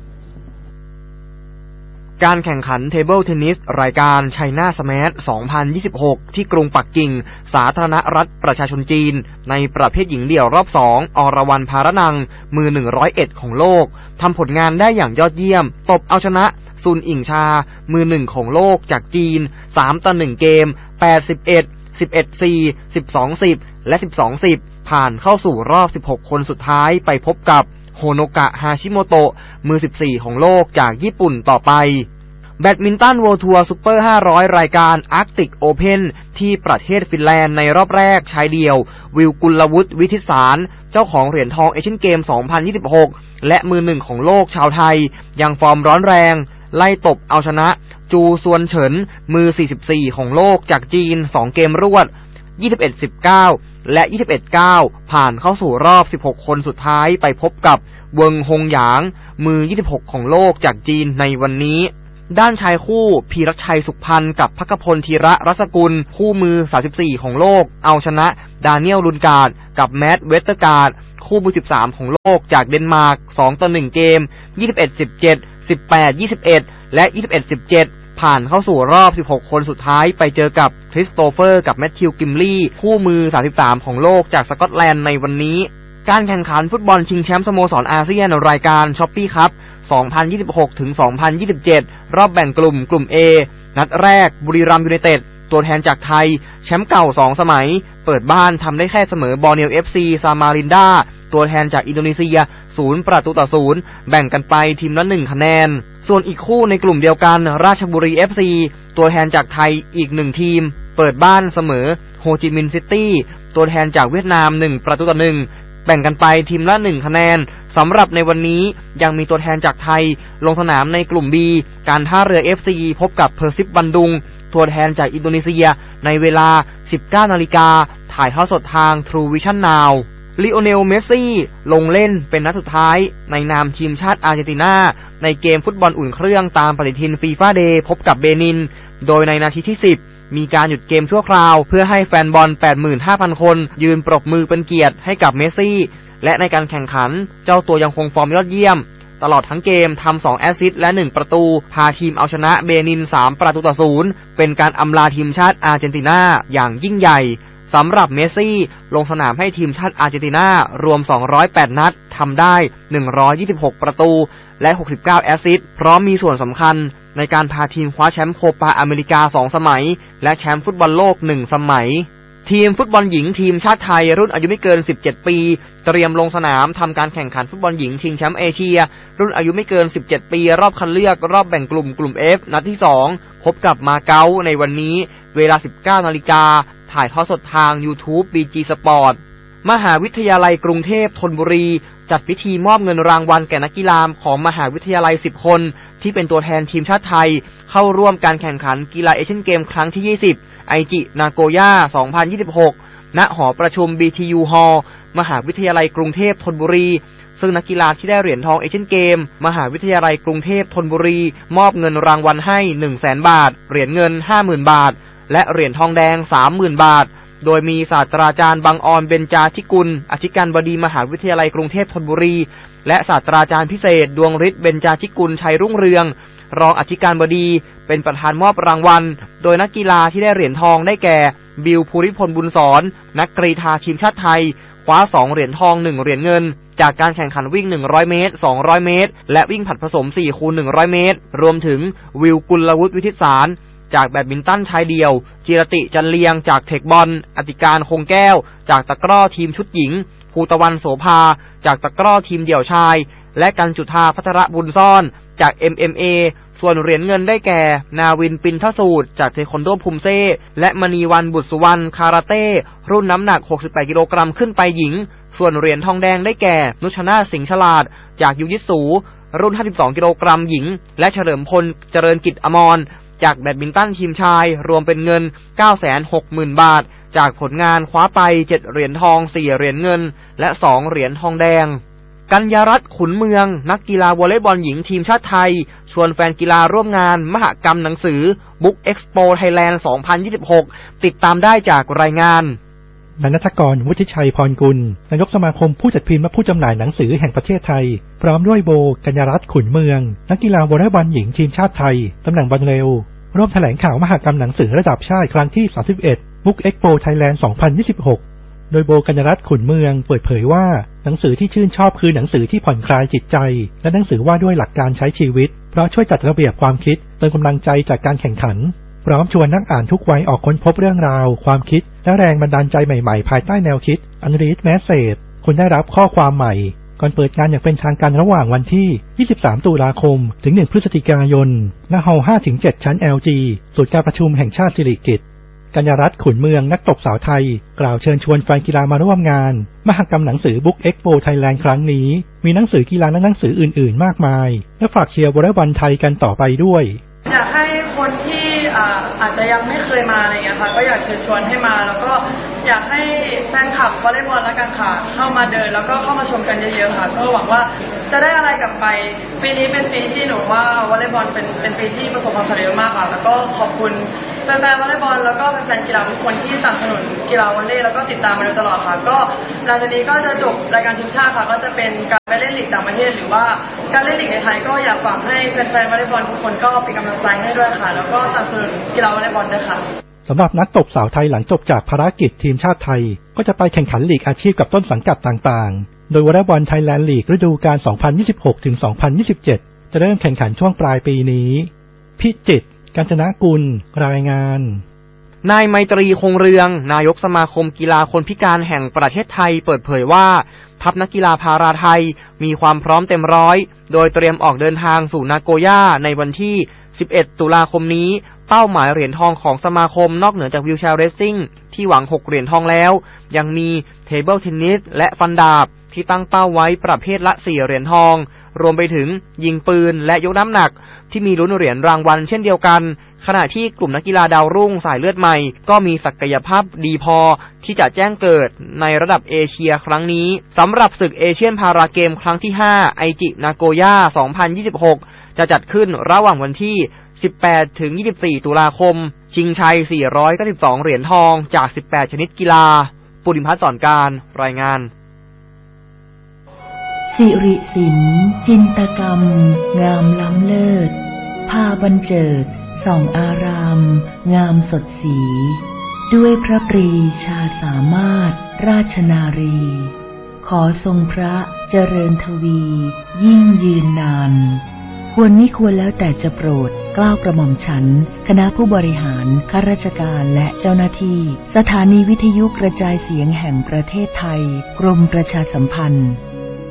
การแข่งขันเทเบิลเทนนิสรายการไชน่าสแมชสองพันยี่สิบหกที่กรุงปักกิ่งสาธารณรัฐประชาชนจีนในประเภทหญิงเดี่ยวรอบสองอรวรรณภารนังมือหนึ่งร้อยเอ็ดของโลกทำผลงานได้อย่างยอดเยี่ยมตบเอาชนะซุนอิงชามือหนึ่งของโลกจากจีนสามต่อหนึ่งเกมแปด สิบเอ็ด สิบเอ็ด สี่ สิบสอง สิบและสิบสอง สิบผ่านเข้าสู่รอบสิบหกคนสุดท้ายไปพบกับโฮโนกะฮาชิโมโตะมือสิบสี่ของโลกจากญี่ปุ่นต่อไปแบดมินตัน World Tour Super ห้าร้อยรายการ Arctic Open ที่ประเทศฟินแลนด์ในรอบแรกชายเดี่ยววิลกุลวุฒิวิทิสารเจ้าของเหรียญทองเอเชียนเกมสองพันยี่สิบหกและมือหนึ่งของโลกชาวไทยยังฟอร์มร้อนแรงไล่ตบเอาชนะจูซวนเฉินมือสี่สิบสี่ของโลกจากจีนสองเกมรวด ยี่สิบเอ็ด สิบเก้า และ ยี่สิบเอ็ด เก้า ผ่านเข้าสู่รอบสิบหกคนสุดท้ายไปพบกับเวิงฮงหยางมือยี่สิบหกของโลกจากจีนในวันนี้ด้านชายคู่พีรชัยสุขพันธ์กับภักพลธีระรัศกุลคู่มือสามสิบสี่ของโลกเอาชนะดาเนียลลุนการ์ดกับแมตต์เวสเตอร์การ์ดคู่มือสิบสามของโลกจากเดนมาร์กสองต่อหนึ่งเกม ยี่สิบเอ็ด สิบเจ็ด สิบแปด ยี่สิบเอ็ด และ ยี่สิบเอ็ด สิบเจ็ดผ่านเข้าสู่รอบสิบหกคนสุดท้ายไปเจอกับคริสโตเฟอร์กับแมทธิวกิมลี่คู่มือสามสิบสามของโลกจากสกอตแลนด์ในวันนี้การแข่งขันฟุตบอลชิงแชมป์สโมสรอาเซียนรายการช้อปปี้คัพสองพันยี่สิบหกถึงสองพันยี่สิบเจ็ดรอบแบ่งกลุ่มกลุ่ม A นัดแรกบุรีรัมย์ยูไนเต็ดตัวแทนจากไทยแชมป์เก่าสองสมัยเปิดบ้านทำได้แค่เสมอบอร์เนล เอฟ ซี ซามารินดาตัวแทนจากอินโดนีเซียศูนย์ประตูต่อศูนย์แบ่งกันไปทีมละหนึ่งคะแนนส่วนอีกคู่ในกลุ่มเดียวกันราชบุรี เอฟ ซี ตัวแทนจากไทยอีกหนึ่งทีมเปิดบ้านเสมอโฮจิมินห์ซิตี้ตัวแทนจากเวียดนามหนึ่งประตูต่อหนึ่งแบ่งกันไปทีมละหนึ่งคะแนนสำหรับในวันนี้ยังมีตัวแทนจากไทยลงสนามในกลุ่ม B การท่าเรือ เอฟ ซี พบกับเพอร์ซิปบันดุงตัวแทนจากอินโดนีเซียในเวลา สิบเก้านาฬิกาถ่ายทอดสดทาง True Vision Now ลิโอเนลเมสซี่ลงเล่นเป็นนัดสุดท้ายในนามทีมชาติอาร์เจนตินาในเกมฟุตบอลอุ่นเครื่องตามปฏิทินฟีฟ่าเดย์พบกับเบนินโดยในนาทีที่สิบมีการหยุดเกมชั่วคราวเพื่อให้แฟนบอล แปดหมื่นห้าพัน คนยืนปรบมือเป็นเกียรติให้กับเมสซี่และในการแข่งขันเจ้าตัวยังคงฟอร์มยอดเยี่ยมตลอดทั้งเกมทำสองแอสซิสต์และหนึ่งประตูพาทีมเอาชนะเบนินสามประตูต่อศูนย์เป็นการอำลาทีมชาติอาร์เจนตินาอย่างยิ่งใหญ่สำหรับเมสซี่ลงสนามให้ทีมชาติอาร์เจนตินารวมสองร้อยแปดนัดทำได้หนึ่งร้อยยี่สิบหกประตูและหกสิบเก้าแอสซิสต์พร้อมมีส่วนสำคัญในการพาทีมคว้าแชมป์โคปาอเมริกาสองสมัยและแชมป์ฟุตบอลโลกหนึ่งสมัยทีมฟุตบอลหญิงทีมชาติไทยรุ่นอายุไม่เกินสิบเจ็ดปีเตรียมลงสนามทำการแข่งขันฟุตบอลหญิงชิงแชมป์เอเชียรุ่นอายุไม่เกินสิบเจ็ดปีรอบคัดเลือกรอบแบ่งกลุ่มกลุ่ม F นัดที่สองพบกับมาเก๊าในวันนี้เวลา สิบเก้านาฬิกาถ่ายทอดสดทาง YouTube บี จี Sport มหาวิทยาลัยกรุงเทพธนบุรีจัดพิธีมอบเงินรางวัลแก่นักกีฬาของมหาวิทยาลัยสิบคนที่เป็นตัวแทนทีมชาติไทยเข้าร่วมการแข่งขันกีฬาเอเชียนเกมครั้งที่ยี่สิบไอจินาโกย่าสองพันยี่สิบหกณหอประชุม บี ที ยู Hall มหาวิทยาลัยกรุงเทพธนบุรีซึ่งนักกีฬาที่ได้เหรียญทองเอเชียนเกมมหาวิทยาลัยกรุงเทพธนบุรีมอบเงินรางวัลให้ หนึ่งแสน บาทเหรียญเงิน ห้าหมื่น บาทและเหรียญทองแดง สามหมื่น บาทโดยมีศาสตราจารย์บังออนเบญจาธิกุลอธิการบดีมหาวิทยาลัยกรุงเทพธนบุรีและศาสตราจารย์พิเศษดวงฤทธิ์เบญจาธิกุลชัยรุ่งเรืองรองอธิการบดีเป็นประธานมอบรางวัลโดยนักกีฬาที่ได้เหรียญทองได้แก่บิลภูริพลบุญสอนนักกรีฑาทีมชาติไทยคว้าสองเหรียญทองหนึ่งเหรียญเงินจากการแข่งขันวิ่งหนึ่งร้อยเมตรสองร้อยเมตรและวิ่งผลัดผสม สี่คูณหนึ่งร้อย เมตรรวมถึงวิลกุลวุฒิวิทิสารจากแบดมินตันชายเดี่ยวจิรติจันเลียงจากเทคบอลอติการคงแก้วจากตะกร้อทีมชุดหญิงภูตะวันโสภาจากตะกร้อทีมเดี่ยวชายและกันจุฑาภัทรบุญซ่อนจาก เอ็ม เอ็ม เอ ส่วนเหรียญเงินได้แก่นาวินปินทสูตรจากเทควันโดภูมิเซ่และมณีวันบุตรสุวรรณคาราเต้รุ่นน้ำหนักหกสิบแปดกิโลกรัมขึ้นไปหญิงส่วนเหรียญทองแดงได้แก่นุชนาถสิงห์ฉลาดจากยูยิสูรุ่นห้าสิบสองกิโลกรัมหญิงและเฉลิมพลเจริญกิจอมรจากแบดมินตันทีมชายรวมเป็นเงิน เก้าแสนหกหมื่น บาทจากผลงานคว้าไปเจ็ดเหรียญทองสี่เหรียญเงินและสองเหรียญทองแดงกัญญารัตน์ขุนเมืองนักกีฬาวอลเลย์บอลหญิงทีมชาติไทยชวนแฟนกีฬาร่วมงานมหกรรมหนังสือ Book Expo Thailand สองพันยี่สิบหกติดตามได้จากรายงานนายณัฐกร วุฒิชัยพรกุลนายกสมาคมผู้จัดพิมพ์และผู้จำหน่ายหนังสือแห่งประเทศไทยพร้อมด้วยโบกัญญารัตน์ขุนเมืองนักกีฬาวอลเลย์บอลหญิงทีมชาติไทยตำแหน่งบอลเร็วร่วมแถลงข่าวมหกรรมหนังสือระดับชาติครั้งที่สามสิบเอ็ด Book Expo Thailand สองพันยี่สิบหกโดยโบกัญญารัตน์ขุนเมืองเปิดเผยว่าหนังสือที่ชื่นชอบคือหนังสือที่ผ่อนคลายจิตใจและหนังสือว่าด้วยหลักการใช้ชีวิตเพราะช่วยจัดระเบียบความคิดเติมกำลังใจจากการแข่งขันพร้อมชวนนักอ่านทุกวัยออกค้นพบเรื่องราวความคิดและแรงบันดาลใจใหม่ๆภายใต้แนวคิด Unread Message คุณได้รับข้อความใหม่ก่อนเปิดงานอย่างเป็นทางการระหว่างวันที่ยี่สิบสามตุลาคมถึงหนึ่งพฤศจิกายนณฮอลล์ ห้าถึงเจ็ด ชั้น แอล จี ศูนย์การประชุมแห่งชาติสิริกิติ์กัญญารัตน์ขุนเมืองนักตบสาวไทยกล่าวเชิญชวนแฟนกีฬามาร่วมงานมหกรรมหนังสือ Book Expo Thailand ครั้งนี้มีหนังสือกีฬาและหนังสืออื่นๆมากมายและฝากเชียร์วอลเลย์บอลไทยกันต่อไปด้วยอยากให้คนที่อ่าอาจจะยังไม่เคยมาอะไรเงี้ยค่ะก็อยากเชิญชวนให้มาแล้วก็อยากให้แฟนคลับวอลเลย์บอลและกันค่ะเข้ามาเดินแล้วก็เข้ามาชมกันเยอะๆค่ะก็หวังว่าจะได้อะไรกลับไปปีนี้เป็นปีที่หนูว่าวอลเลย์บอลเป็นเป็นปีที่ประสบความสำเร็จมากค่ะแล้วก็ขอบคุณแฟนๆวอลเลย์บอลแล้วก็แฟนๆกีฬาทุกคนที่สนับสนุนกีฬาวอลเลย์แล้วก็ติดตามมาโดยตลอดค่ะก็หลังจากนี้ก็จะจบรายการทีมชาติค่ะก็จะเป็นการไปเล่นลีกต่างประเทศหรือว่าการเล่นลีกในไทยก็อยากฝากให้แฟนๆวอลเลย์บอลทุกคนก็เป็นกำลังใจให้ด้วยค่ะแล้วก็สนับสนุนกีฬาวอลเลย์บอลด้วยค่ะสำหรับนักตบสาวไทยหลังจบจากภารกิจทีมชาติไทยก็จะไปแข่งขันลีกอาชีพกับต้นสังกัดต่างๆโดยวอลเลย์บอลไทยแลนด์ลีกฤดูกาล สองพันยี่สิบหกถึงสองพันยี่สิบเจ็ด จะเริ่มแข่งขันช่วงปลายปีนี้พิจิตร กาญจนกุลรายงานนายไมตรีคงเรืองนายกสมาคมกีฬาคนพิการแห่งประเทศไทยเปิดเผยว่าทัพนักกีฬาพาราไทยมีความพร้อมเต็มร้อยโดยเตรียมออกเดินทางสู่นาโกย่าในวันที่สิบเอ็ดตุลาคมนี้เป้าหมายเหรียญทองของสมาคมนอกเหนือจากวิวแชร์เรซซิ่งที่หวังหกเหรียญทองแล้วยังมีเทเบิลเทนนิสและฟันดาบที่ตั้งเป้าไว้ประเภทละสี่เหรียญทองรวมไปถึงยิงปืนและยกน้ำหนักที่มีลุ้นเหรียญรางวัลเช่นเดียวกันขณะที่กลุ่มนักกีฬาดาวรุ่งสายเลือดใหม่ก็มีศักยภาพดีพอที่จะแจ้งเกิดในระดับเอเชียครั้งนี้สำหรับศึกเอเชียนพาราเกมครั้งที่ห้าไอจินาโกย่าสองพันยี่สิบหกจะจัดขึ้นระหว่างวันที่สิบแปดถึงยี่สิบสี่ตุลาคมชิงชัยสี่ร้อยเก้าสิบสองเหรียญทองจากสิบแปดชนิดกีฬาปุริพัฒน์สอนการรายงานสิริศิลป์จินตกรรมงามล้ำเลิศพาบรรเจิดส่องอารามงามสดสีด้วยพระปรีชาสามารถราชนารีขอทรงพระเจริญทวียิ่งยืนนานควรมิควรแล้วแต่จะโปรดเกล้ากระหม่อมฉันคณะผู้บริหารข้าราชการและเจ้าหน้าที่สถานีวิทยุกระจายเสียงแห่งประเทศไทยกรมประชาสัมพันธ์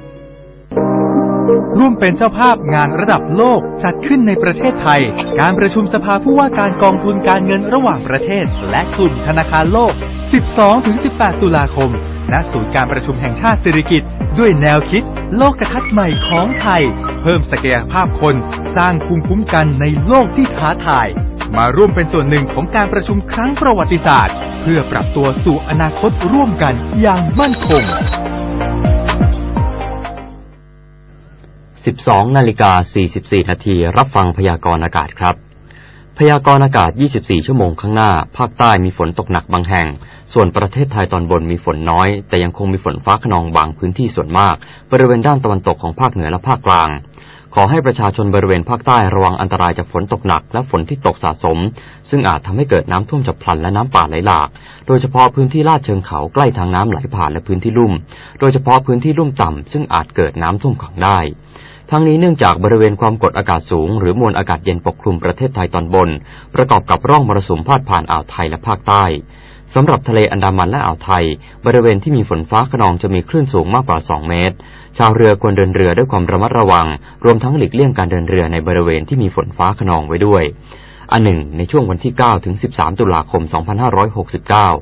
ร่วมเป็นเจ้าภาพงานระดับโลกจัดขึ้นในประเทศไทยการประชุมสภาผู้ว่าการกองทุนการเงินระหว่างประเทศและกลุ่มธนาคารโลก สิบสองถึงสิบแปด ตุลาคมณศูนย์การประชุมแห่งชาติสิริกิติ์ด้วยแนวคิดโลกทัศน์ใหม่ของไทยเพิ่มศักยภาพคนสร้างภูมิคุ้มกันในโลกที่ท้าทายมาร่วมเป็นส่วนหนึ่งของการประชุมครั้งประวัติศาสตร์เพื่อปรับตัวสู่อนาคตร่วมกันอย่างมั่นคงสิบสองนาฬิกาสี่สิบสี่นาทีรับฟังพยากรณ์อากาศครับพยากรณ์อากาศยี่สิบสี่ชั่วโมงข้างหน้าภาคใต้มีฝนตกหนักบางแห่งส่วนประเทศไทยตอนบนมีฝนน้อยแต่ยังคงมีฝนฟ้าคะนองบางพื้นที่ส่วนมากบริเวณด้านตะวันตกของภาคเหนือและภาคกลางขอให้ประชาชนบริเวณภาคใต้ระวังอันตรายจากฝนตกหนักและฝนที่ตกสะสมซึ่งอาจทำให้เกิดน้ำท่วมฉับพลันและน้ำป่าไหลหลากโดยเฉพาะพื้นที่ลาดเชิงเขาใกล้ทางน้ำไหลผ่านและพื้นที่ลุ่มโดยเฉพาะพื้นที่ลุ่มต่ำซึ่งอาจเกิดน้ำท่วมขังได้ทั้งนี้เนื่องจากบริเวณความกดอากาศสูงหรือมวลอากาศเย็นปกคลุมประเทศไทยตอนบนประกอบกับร่องมรสุมพาดผ่านอ่าวไทยและภาคใต้สำหรับทะเลอันดามันและอ่าวไทยบริเวณที่มีฝนฟ้าคะนองจะมีคลื่นสูงมากกว่าสองเมตรชาวเรือควรเดินเรือด้วยความระมัดระวังรวมทั้งหลีกเลี่ยงการเดินเรือในบริเวณที่มีฝนฟ้าคะนองไว้ด้วยอันหนึ่งในช่วงวันที่เก้าถึงสิบสามตุลาคมสองพันห้าร้อยหกสิบเก้า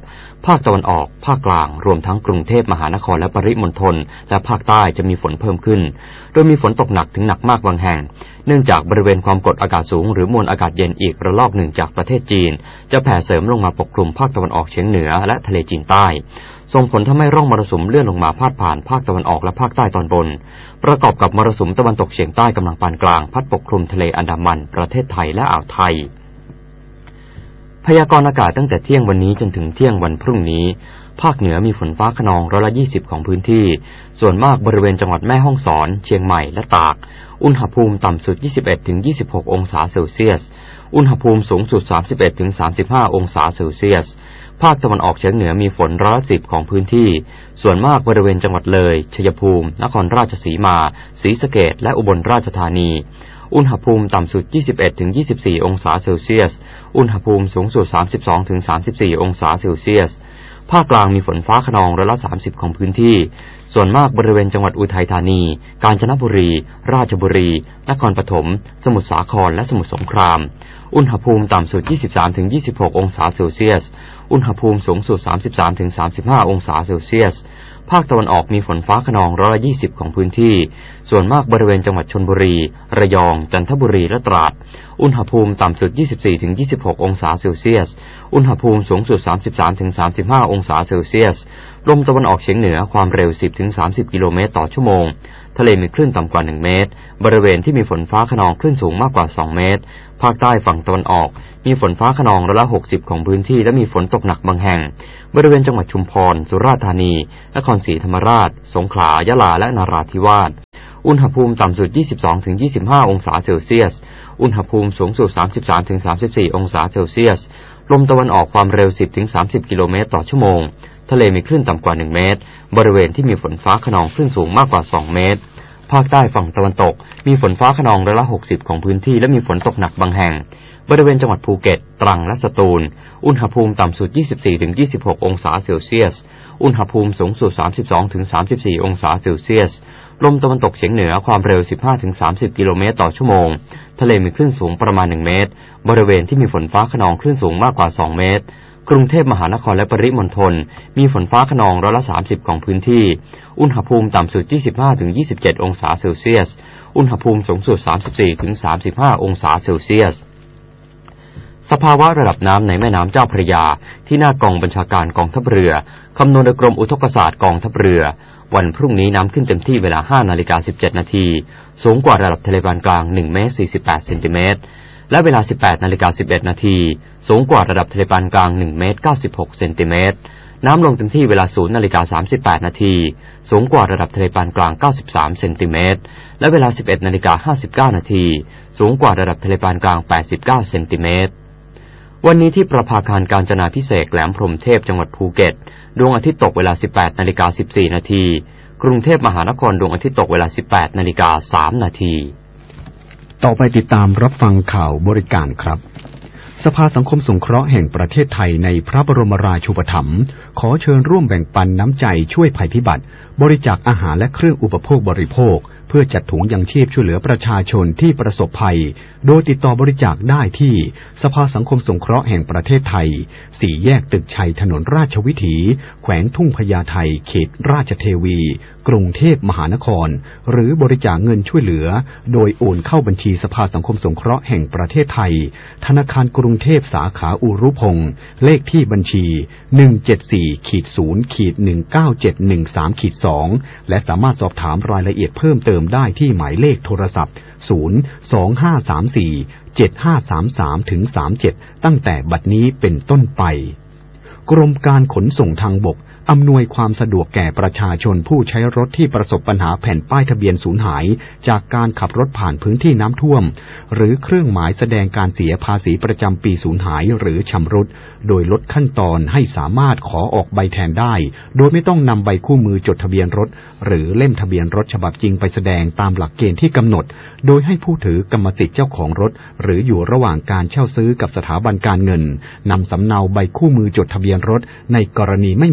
ภาคตะวันออกภาคกลางรวมทั้งกรุงเทพมหานครและปริมณฑลและภาคใต้จะมีฝนเพิ่มขึ้นโดยมีฝนตกหนักถึงหนักมากบางแห่งเนื่องจากบริเวณความกดอากาศสูงหรือมวลอากาศเย็นอีกระลอกหนึ่งจากประเทศจีนจะแผ่เสริมลงมาปกคลุมภาคตะวันออกเฉียงเหนือและทะเลจีนใต้ส่งผลทำให้ร่องมรสุมเลื่อนลงมาพาดผ่านภาคตะวันออกและภาคใต้ตอนบนประกอบกับมรสุมตะวันตกเฉียงใต้กำลังปานกลางพัดปกคลุมทะเลอันดามันประเทศไทยและอ่าวไทยพยากรณ์อากาศตั้งแต่เที่ยงวันนี้จนถึงเที่ยงวันพรุ่งนี้ภาคเหนือมีฝนฟ้าคะนองร้อยละยี่สิบของพื้นที่ส่วนมากบริเวณจังหวัดแม่ฮ่องสอนเชียงใหม่และตากอุณหภูมิต่ำสุด ยี่สิบเอ็ดถึงยี่สิบหก องศาเซลเซียสอุณหภูมิสูงสุด สามสิบเอ็ดถึงสามสิบห้า องศาเซลเซียสภาคตะวันออกเฉียงเหนือมีฝนร้อยละสิบของพื้นที่ส่วนมากบริเวณจังหวัดเลยชัยภูมินครราชสีมาศรีสะเกษและอุบลราชธานีอุณหภูมิต่ำสุด ยี่สิบเอ็ดถึงยี่สิบสี่ องศาเซลเซียสอุณหภูมิสูงสุด สามสิบสองถึงสามสิบสี่ องศาเซลเซียสภาคกลางมีฝนฟ้าคะนองร้อยละสามสิบของพื้นที่ส่วนมากบริเวณจังหวัดอุทัยธานีกาญจนบุรีราชบุรีนครปฐมสมุทรสาครและสมุทรสงครามอุณหภูมิต่ำสุด ยี่สิบสามถึงยี่สิบหก องศาเซลเซียสอุณหภูมิสูงสุด สามสิบสามถึงสามสิบห้า องศาเซลเซียสภาคตะวันออกมีฝนฟ้าคะนองร้อยละยี่สิบของพื้นที่ส่วนมากบริเวณจังหวัดชลบุรีระยองจันทบุรีและตราดอุณหภูมิต่ำสุด ยี่สิบสี่ถึงยี่สิบหก องศาเซลเซียสอุณหภูมิสูงสุด สามสิบสามถึงสามสิบห้า องศาเซลเซียสลมตะวันออกเฉียงเหนือความเร็ว สิบถึงสามสิบ กิโลเมตรต่อชั่วโมงทะเลมีคลื่นต่ำกว่าหนึ่งเมตรบริเวณที่มีฝนฟ้าคะนองคลื่นสูงมากกว่าสองเมตรภาคใต้ฝั่งตะวันออกมีฝนฟ้าคะนองร้อยละหกสิบของพื้นที่และมีฝนตกหนักบางแห่งบริเวณจังหวัดชุมพรสุราษฎร์ธานีนครศรีธรรมราชสงขลายะลาและนราธิวาสอุณหภูมิต่ำสุด ยี่สิบสองถึงยี่สิบห้า องศาเซลเซียสอุณหภูมิสูงสุด สามสิบสามถึงสามสิบสี่ องศาเซลเซียสลมตะวันออกความเร็ว สิบถึงสามสิบ กิโลเมตรต่อชั่วโมงทะเลมีคลื่นต่ำกว่าหนึ่งเมตรบริเวณที่มีฝนฟ้าคะนองคลื่นสูงมากกว่าสองเมตรภาคใต้ฝั่งตะวันตกมีฝนฟ้าคะนองร้อยละหกสิบของพื้นที่และมีฝนตกหนักบางแห่งบริเวณจังหวัดภูเก็ตตรังและสตูลอุณหภูมิต่ำสุด ยี่สิบสี่ถึงยี่สิบหก องศาเซลเซียสอุณหภูมิสูงสุด สามสิบสองถึงสามสิบสี่ องศาเซลเซียสลมตะวันตกเฉียงเหนือความเร็ว สิบห้าถึงสามสิบ กิโลเมตรต่อชั่วโมงทะเลมีคลื่นสูงประมาณหนึ่งเมตรบริเวณที่มีฝนฟ้าคะนองคลื่นสูงมากกว่าสองเมตรกรุงเทพมหานครและปริมณฑลมีฝนฟ้าคะนองร้อยละสามสิบของพื้นที่อุณหภูมิต่ำสุด ยี่สิบห้าถึงยี่สิบเจ็ด องศาเซลเซียสอุณหภูมิสูงสุด สามสิบสี่ถึงสามสิบห้า องศาเซลเซียสสภาวะระดับน้ำในแม่น้ำเจ้าพระยาที่หน้ากองบัญชาการกองทัพเรือคำนวณโดยกรมอุทกศาสตร์กองทัพเรือวันพรุ่งนี้น้ำขึ้นเต็มที่เวลา ห้านาฬิกาสิบเจ็ดนาทีสูงกว่าระดับทะเลปานกลางหนึ่งเมตรสี่สิบแปดเซนติเมตรและเวลา สิบแปดนาฬิกาสิบเอ็ดนาทีสูงกว่าระดับทะเลปานกลางหนึ่งเมตรเก้าสิบหกเซนติเมตรน้ำลงเต็มที่เวลา ศูนย์นาฬิกาสามสิบแปดนาทีสูงกว่าระดับทะเลปานกลางเก้าสิบสามเซนติเมตรและเวลา สิบเอ็ดนาฬิกาห้าสิบเก้านาทีสูงกว่าระดับทะเลปานกลางแปดสิบเก้าเซนติเมตรวันนี้ที่ประภาคารกาญจนาภิเษกแหลมพรหมเทพจังหวัดภูเก็ตดวงอาทิตย์ตกเวลา สิบแปดนาฬิกาสิบสี่นาทีกรุงเทพมหานครดวงอาทิตย์ตกเวลา สิบแปดนาฬิกาสามนาทีต่อไปติดตามรับฟังข่าวบริการครับสภาสังคมสงเคราะห์แห่งประเทศไทยในพระบรมราชูปถัมภ์ขอเชิญร่วมแบ่งปันน้ำใจช่วยภัยพิบัติบริจาคอาหารและเครื่องอุปโภคบริโภคเพื่อจัดถุงยังชีพช่วยเหลือประชาชนที่ประสบภัยโดยติดต่อบริจาคได้ที่สภาสังคมสงเคราะห์แห่งประเทศไทยสี่แยกตึกชัยถนนราชวิถีแขวงทุ่งพญาไทเขตราชเทวีกรุงเทพมหานครหรือบริจาคเงินช่วยเหลือโดยโอนเข้าบัญชีสภาสังคมสงเคราะห์แห่งประเทศไทยธนาคารกรุงเทพสาขาอุรุพงษ์เลขที่บัญชี หนึ่ง เจ็ด สี่ ศูนย์ หนึ่ง เก้า เจ็ด หนึ่ง สาม สอง และสามารถสอบถามรายละเอียดเพิ่มเติมได้ที่หมายเลขโทรศัพท์ศูนย์ สอง ห้า สาม สี่ เจ็ด ห้า สาม สาม ถึง สามสิบเจ็ดตั้งแต่บัดนี้เป็นต้นไปกรมการขนส่งทางบกอำนวยความสะดวกแก่ประชาชนผู้ใช้รถที่ประสบปัญหาแผ่นป้ายทะเบียนสูญหายจากการขับรถผ่านพื้นที่น้ำท่วมหรือเครื่องหมายแสดงการเสียภาษีประจำปีสูญหายหรือชำรุดโดยลดขั้นตอนให้สามารถขอออกใบแทนได้โดยไม่ต้องนำใบคู่มือจดทะเบียนรถหรือเล่มทะเบียนรถฉบับจริงไปแสดงตามหลักเกณฑ์ที่กำหนดโดยให้ผู้ถือกรรมสิทธิ์เจ้าของรถหรืออยู่ระหว่างการเช่าซื้อกับสถาบันการเงินนำสำเนาใบคู่มือจดทะเบียนรถในกรณีไม่มีสำเนา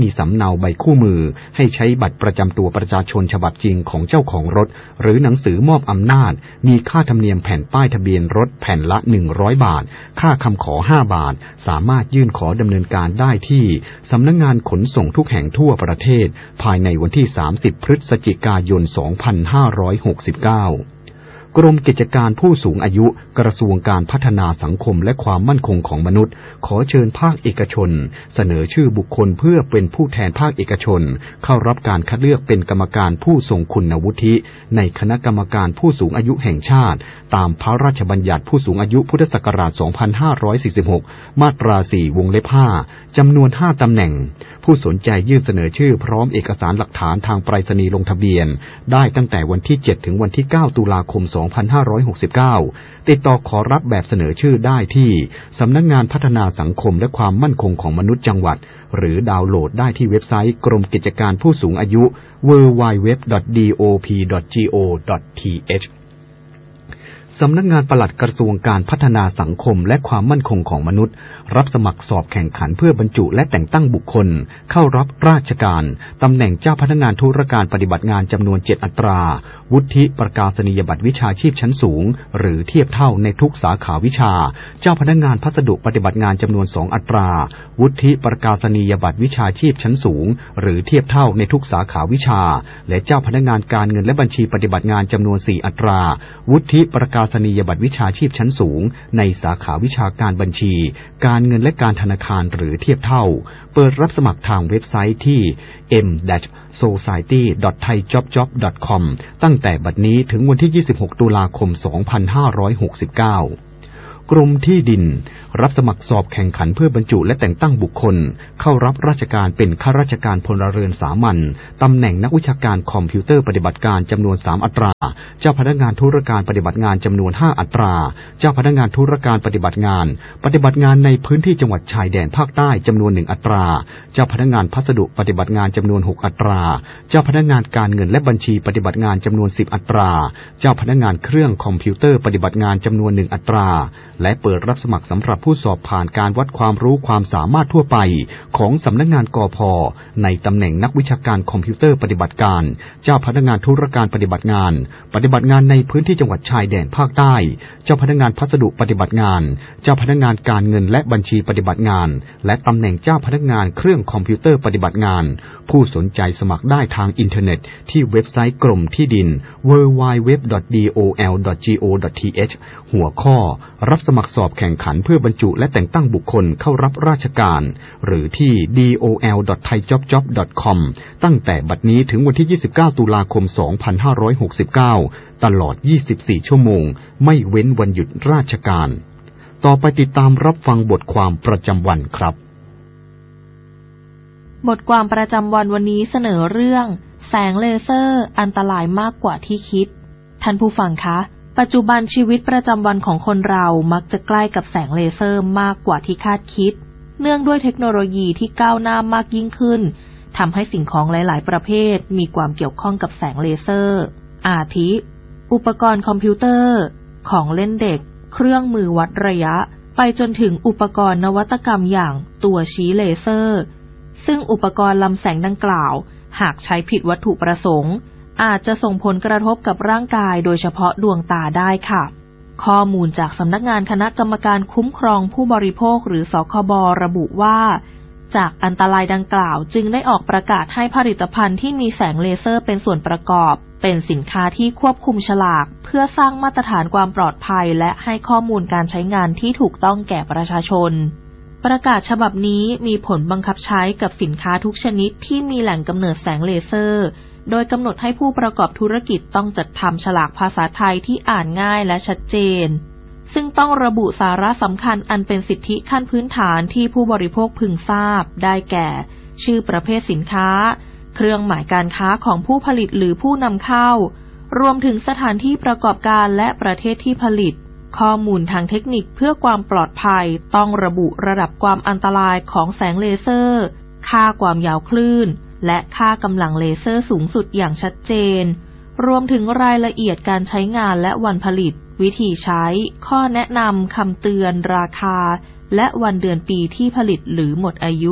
นาใบคู่มือให้ใช้บัตรประจำตัวประชาชนฉบับจริงของเจ้าของรถหรือหนังสือมอบอำนาจมีค่าธรรมเนียมแผ่นป้ายทะเบียนรถแผ่นละหนึ่งร้อยบาทค่าคำขอห้าบาทสามารถยื่นขอดำเนินการได้ที่สำนักงานขนส่งทุกแห่งทั่วประเทศภายในวันที่สามสิบพฤศจิกายนสองพันห้าร้อยหกสิบเก้ากรมกิจการผู้สูงอายุกระทรวงการพัฒนาสังคมและความมั่นคงของมนุษย์ขอเชิญภาคเอกชนเสนอชื่อบุคคลเพื่อเป็นผู้แทนภาคเอกชนเข้ารับการคัดเลือกเป็นกรรมการผู้ทรงคุณวุฒิในคณะกรรมการผู้สูงอายุแห่งชาติตามพระราชบัญญัติผู้สูงอายุพุทธศักราชสองพันห้าร้อยสี่สิบหกมาตราสี่วงเล็บห้าจำนวนห้าตำแหน่งผู้สนใจยื่นเสนอชื่อพร้อมเอกสารหลักฐานทางไปรษณีย์ลงทะเบียนได้ตั้งแต่วันที่เจ็ดถึงวันที่เก้าตุลาคมสองพันห้าร้อยหกสิบเก้าติดต่อขอรับแบบเสนอชื่อได้ที่สำนักงานพัฒนาสังคมและความมั่นคงของมนุษย์จังหวัดหรือดาวน์โหลดได้ที่เว็บไซต์กรมกิจการผู้สูงอายุ ดับเบิลยู ดับเบิลยู ดับเบิลยู ดอท ดี โอ พี ดอท จี โอ ดอท ที เอชสำนักงานปลัดกระทรวงการพัฒนาสังคมและความมั่นคงของมนุษย์รับสมัครสอบแข่งขันเพื่อบรรจุและแต่งตั้งบุคคลเข้ารับราชการตำแหน่งเจ้าพนักงานธุรการปฏิบัติงานจำนวนเจ็ดอัตราวุฒิประกาศนียบัตรวิชาชีพชั้นสูงหรือเทียบเท่าในทุกสาขาวิชาเจ้าพนักงานพัสดุปฏิบัติงานจำนวนสองอัตราวุฒิประกาศนียบัตรวิชาชีพชั้นสูงหรือเทียบเท่าในทุกสาขาวิชาและเจ้าพนักงานการเงินและบัญชีปฏิบัติงานจำนวนสี่อัตราวุฒิประกาศนียบัตรวิชาชีพชั้นสูงในสาขาวิชาการบัญชีการเงินและการธนาคารหรือเทียบเท่าเปิดรับสมัครทางเว็บไซต์ที่ เอ็ม โซไซตี้ ดอท ไทยจ็อบจ็อบ ดอท คอม ตั้งแต่บัดนี้ถึงวันที่ยี่สิบหกตุลาคมสองพันห้าร้อยหกสิบเก้ากรมที่ดินรับสมัครสอบแข่งขันเพื่อบรรจุและแต่งตั้งบุคคลเข้ารับราชการเป็นข้าราชการพลเรือนสามัญตำแหน่งนักวิชาการคอมพิวเตอร์ปฏิบัติการจำนวนสามอัตราเจ้าพนักงานธุรการปฏิบัติงานจำนวนห้าอัตราเจ้าพนักงานธุรการปฏิบัติงานปฏิบัติงานในพื้นที่จังหวัดชายแดนภาคใต้จำนวนหนึ่งอัตราเจ้าพนักงานพัสดุปฏิบัติงานจำนวนหกอัตราเจ้าพนักงานการเงินและบัญชีปฏิบัติงานจำนวนสิบอัตราเจ้าพนักงานเครื่องคอมพิวเตอร์ปฏิบัติงานจำนวนหนึ่งอัตราและเปิดรับสมัครสำหรับผู้สอบผ่านการวัดความรู้ความสามารถทั่วไปของสำนักงานกพ.ในตำแหน่งนักวิชาการคอมพิวเตอร์ปฏิบัติการเจ้าพนักงานธุรการปฏิบัติงานปฏิบัติงานในพื้นที่จังหวัดชายแดนภาคใต้เจ้าพนักงานพัสดุปฏิบัติงานเจ้าพนักงานการเงินและบัญชีปฏิบัติงานและตำแหน่งเจ้าพนักงานเครื่องคอมพิวเตอร์ปฏิบัติงานผู้สนใจสมัครได้ทางอินเทอร์เน็ตที่เว็บไซต์กรมที่ดิน ดับเบิลยู ดับเบิลยู ดับเบิลยู ดอท ดี โอ แอล ดอท จี โอ ดอท ที เอช หัวข้อรับสมัครสอบแข่งขันเพื่อบรรจุและแต่งตั้งบุคคลเข้ารับราชการหรือที่ ดี โอ แอล ดอท ไทยจ็อบจ็อบ ดอท คอม ตั้งแต่บัดนี้ถึงวันที่ยี่สิบเก้าตุลาคมสองพันห้าร้อยหกสิบเก้าตลอดยี่สิบสี่ชั่วโมงไม่เว้นวันหยุดราชการต่อไปติดตามรับฟังบทความประจำวันครับบทความประจำวันวันนี้เสนอเรื่องแสงเลเซอร์อันตรายมากกว่าที่คิดท่านผู้ฟังคะปัจจุบันชีวิตประจำวันของคนเรามักจะใกล้กับแสงเลเซอร์มากกว่าที่คาดคิดเนื่องด้วยเทคโนโลยีที่ก้าวหน้ามากยิ่งขึ้นทำให้สิ่งของหลายๆประเภทมีความเกี่ยวข้องกับแสงเลเซอร์อาทิอุปกรณ์คอมพิวเตอร์ของเล่นเด็กเครื่องมือวัดระยะไปจนถึงอุปกรณ์นวัตกรรมอย่างตัวชี้เลเซอร์ซึ่งอุปกรณ์ลำแสงดังกล่าวหากใช้ผิดวัตถุประสงค์อาจจะส่งผลกระทบกับร่างกายโดยเฉพาะดวงตาได้ค่ะข้อมูลจากสำนักงานคณะกรรมการคุ้มครองผู้บริโภคหรือสคบระบุว่าจากอันตรายดังกล่าวจึงได้ออกประกาศให้ผลิตภัณฑ์ที่มีแสงเลเซอร์เป็นส่วนประกอบเป็นสินค้าที่ควบคุมฉลากเพื่อสร้างมาตรฐานความปลอดภัยและให้ข้อมูลการใช้งานที่ถูกต้องแก่ประชาชนประกาศฉบับนี้มีผลบังคับใช้กับสินค้าทุกชนิดที่มีแหล่งกำเนิดแสงเลเซอร์โดยกำหนดให้ผู้ประกอบธุรกิจต้องจัดทำฉลากภาษาไทยที่อ่านง่ายและชัดเจนซึ่งต้องระบุสาระสำคัญอันเป็นสิทธิขั้นพื้นฐานที่ผู้บริโภคพึงทราบได้แก่ชื่อประเภทสินค้าเครื่องหมายการค้าของผู้ผลิตหรือผู้นำเข้ารวมถึงสถานที่ประกอบการและประเทศที่ผลิตข้อมูลทางเทคนิคเพื่อความปลอดภัยต้องระบุระดับความอันตรายของแสงเลเซอร์ค่าความยาวคลื่นและค่ากำลังเลเซอร์สูงสุดอย่างชัดเจนรวมถึงรายละเอียดการใช้งานและวันผลิตวิธีใช้ข้อแนะนำคำเตือนราคาและวันเดือนปีที่ผลิตหรือหมดอายุ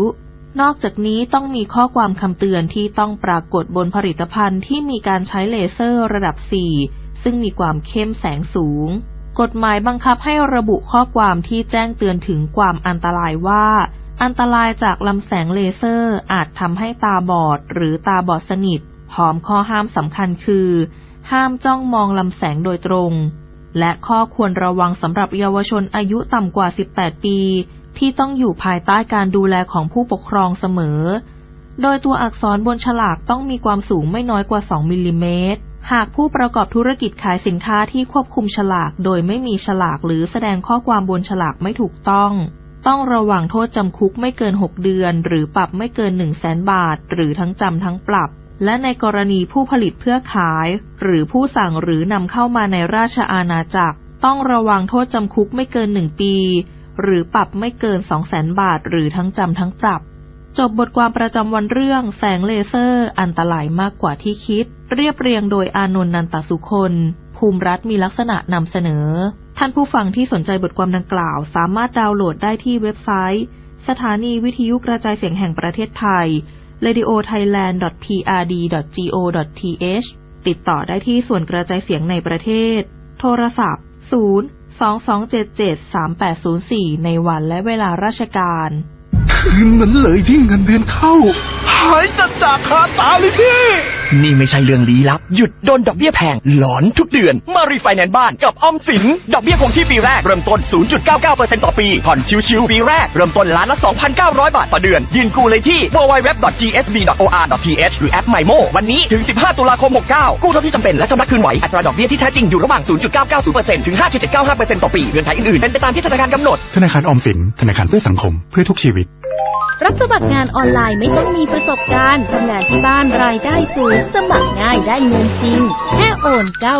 นอกจากนี้ต้องมีข้อความคำเตือนที่ต้องปรากฏบนผลิตภัณฑ์ที่มีการใช้เลเซอร์ระดับสี่ซึ่งมีความเข้มแสงสูงกฎหมายบังคับให้ระบุข้อความที่แจ้งเตือนถึงความอันตรายว่าอันตรายจากลำแสงเลเซอร์อาจทำให้ตาบอดหรือตาบอดสนิทพร้อมข้อห้ามสำคัญคือห้ามจ้องมองลำแสงโดยตรงและข้อควรระวังสำหรับเยาวชนอายุต่ำกว่าสิบแปดปีที่ต้องอยู่ภายใต้การดูแลของผู้ปกครองเสมอโดยตัวอักษรบนฉลากต้องมีความสูงไม่น้อยกว่าสองมิลลิเมตรหากผู้ประกอบธุรกิจขายสินค้าที่ควบคุมฉลากโดยไม่มีฉลากหรือแสดงข้อความบนฉลากไม่ถูกต้องต้องระวังโทษจำคุกไม่เกินหกเดือนหรือปรับไม่เกิน หนึ่งแสน บาทหรือทั้งจำทั้งปรับและในกรณีผู้ผลิตเพื่อขายหรือผู้สั่งหรือนำเข้ามาในราชอาณาจักรต้องระวังโทษจำคุกไม่เกินหนึ่งปีหรือปรับไม่เกิน สองแสน บาทหรือทั้งจำทั้งปรับจบบทความประจำวันเรื่องแสงเลเซอร์อันตรายมากกว่าที่คิดเรียบเรียงโดยอานนท์ นันตสุคนภูมิรัฐมีลักษณะนำเสนอท่านผู้ฟังที่สนใจบทความดังกล่าวสามารถดาวน์โหลดได้ที่เว็บไซต์สถานีวิทยุกระจายเสียงแห่งประเทศไทย เรดิโอไทยแลนด์ ดอท พี อาร์ ดี ดอท จี โอ ดอท ที เอช ติดต่อได้ที่ส่วนกระจายเสียงในประเทศโทรศัพท์ศูนย์ สอง สอง เจ็ด เจ็ด สาม แปด ศูนย์ สี่ในวันและเวลาราชการคืนนั้นเลยที่เงินเดือนเข้าหายจัดจากคาตาเลยพี่นี่ไม่ใช่เรื่องลี้ลับหยุดโดนดอกเบี้ยแพงหลอนทุกเดือนมารีไฟแนนซ์บ้านกับออมสินดอกเบี้ยคงที่ปีแรกเริ่มต้น ศูนย์จุดเก้าเก้าเปอร์เซ็นต์ ต่อปีผ่อนชิวๆปีแรกเริ่มต้นล้านละ สองพันเก้าร้อย บาทต่อเดือนยื่นกู้เลยที่ ดับเบิลยู ดับเบิลยู ดับเบิลยู ดอท จี เอส บี ดอท โอ อาร์ ดอท ที เอช หรือแอป ไมโม วันนี้ถึงสิบห้าตุลาคมหกเก้ากู้เท่าที่จำเป็นและชำระคืนไหวอัตราดอกเบี้ยที่แท้จริงอยู่ระหว่าง ศูนย์จุดเก้าเก้าศูนย์เปอร์เซ็นต์ ถึง ห้าจุดเจ็ดเก้าห้าเปอร์เซ็นต์ ต่อปีเงื่อนไขอื่นๆเป็นไปตามที่ธนาคารกำหนดธนาคารออมสินธนาคารเพื่อสังคมเพื่อทุกชีวิตรับสมัครงานออนไลน์ไม่ต้องมีประสบการณ์ทำงานที่บ้านรายได้สูงสมัครง่ายได้เงินจริงแค่โอนเก้า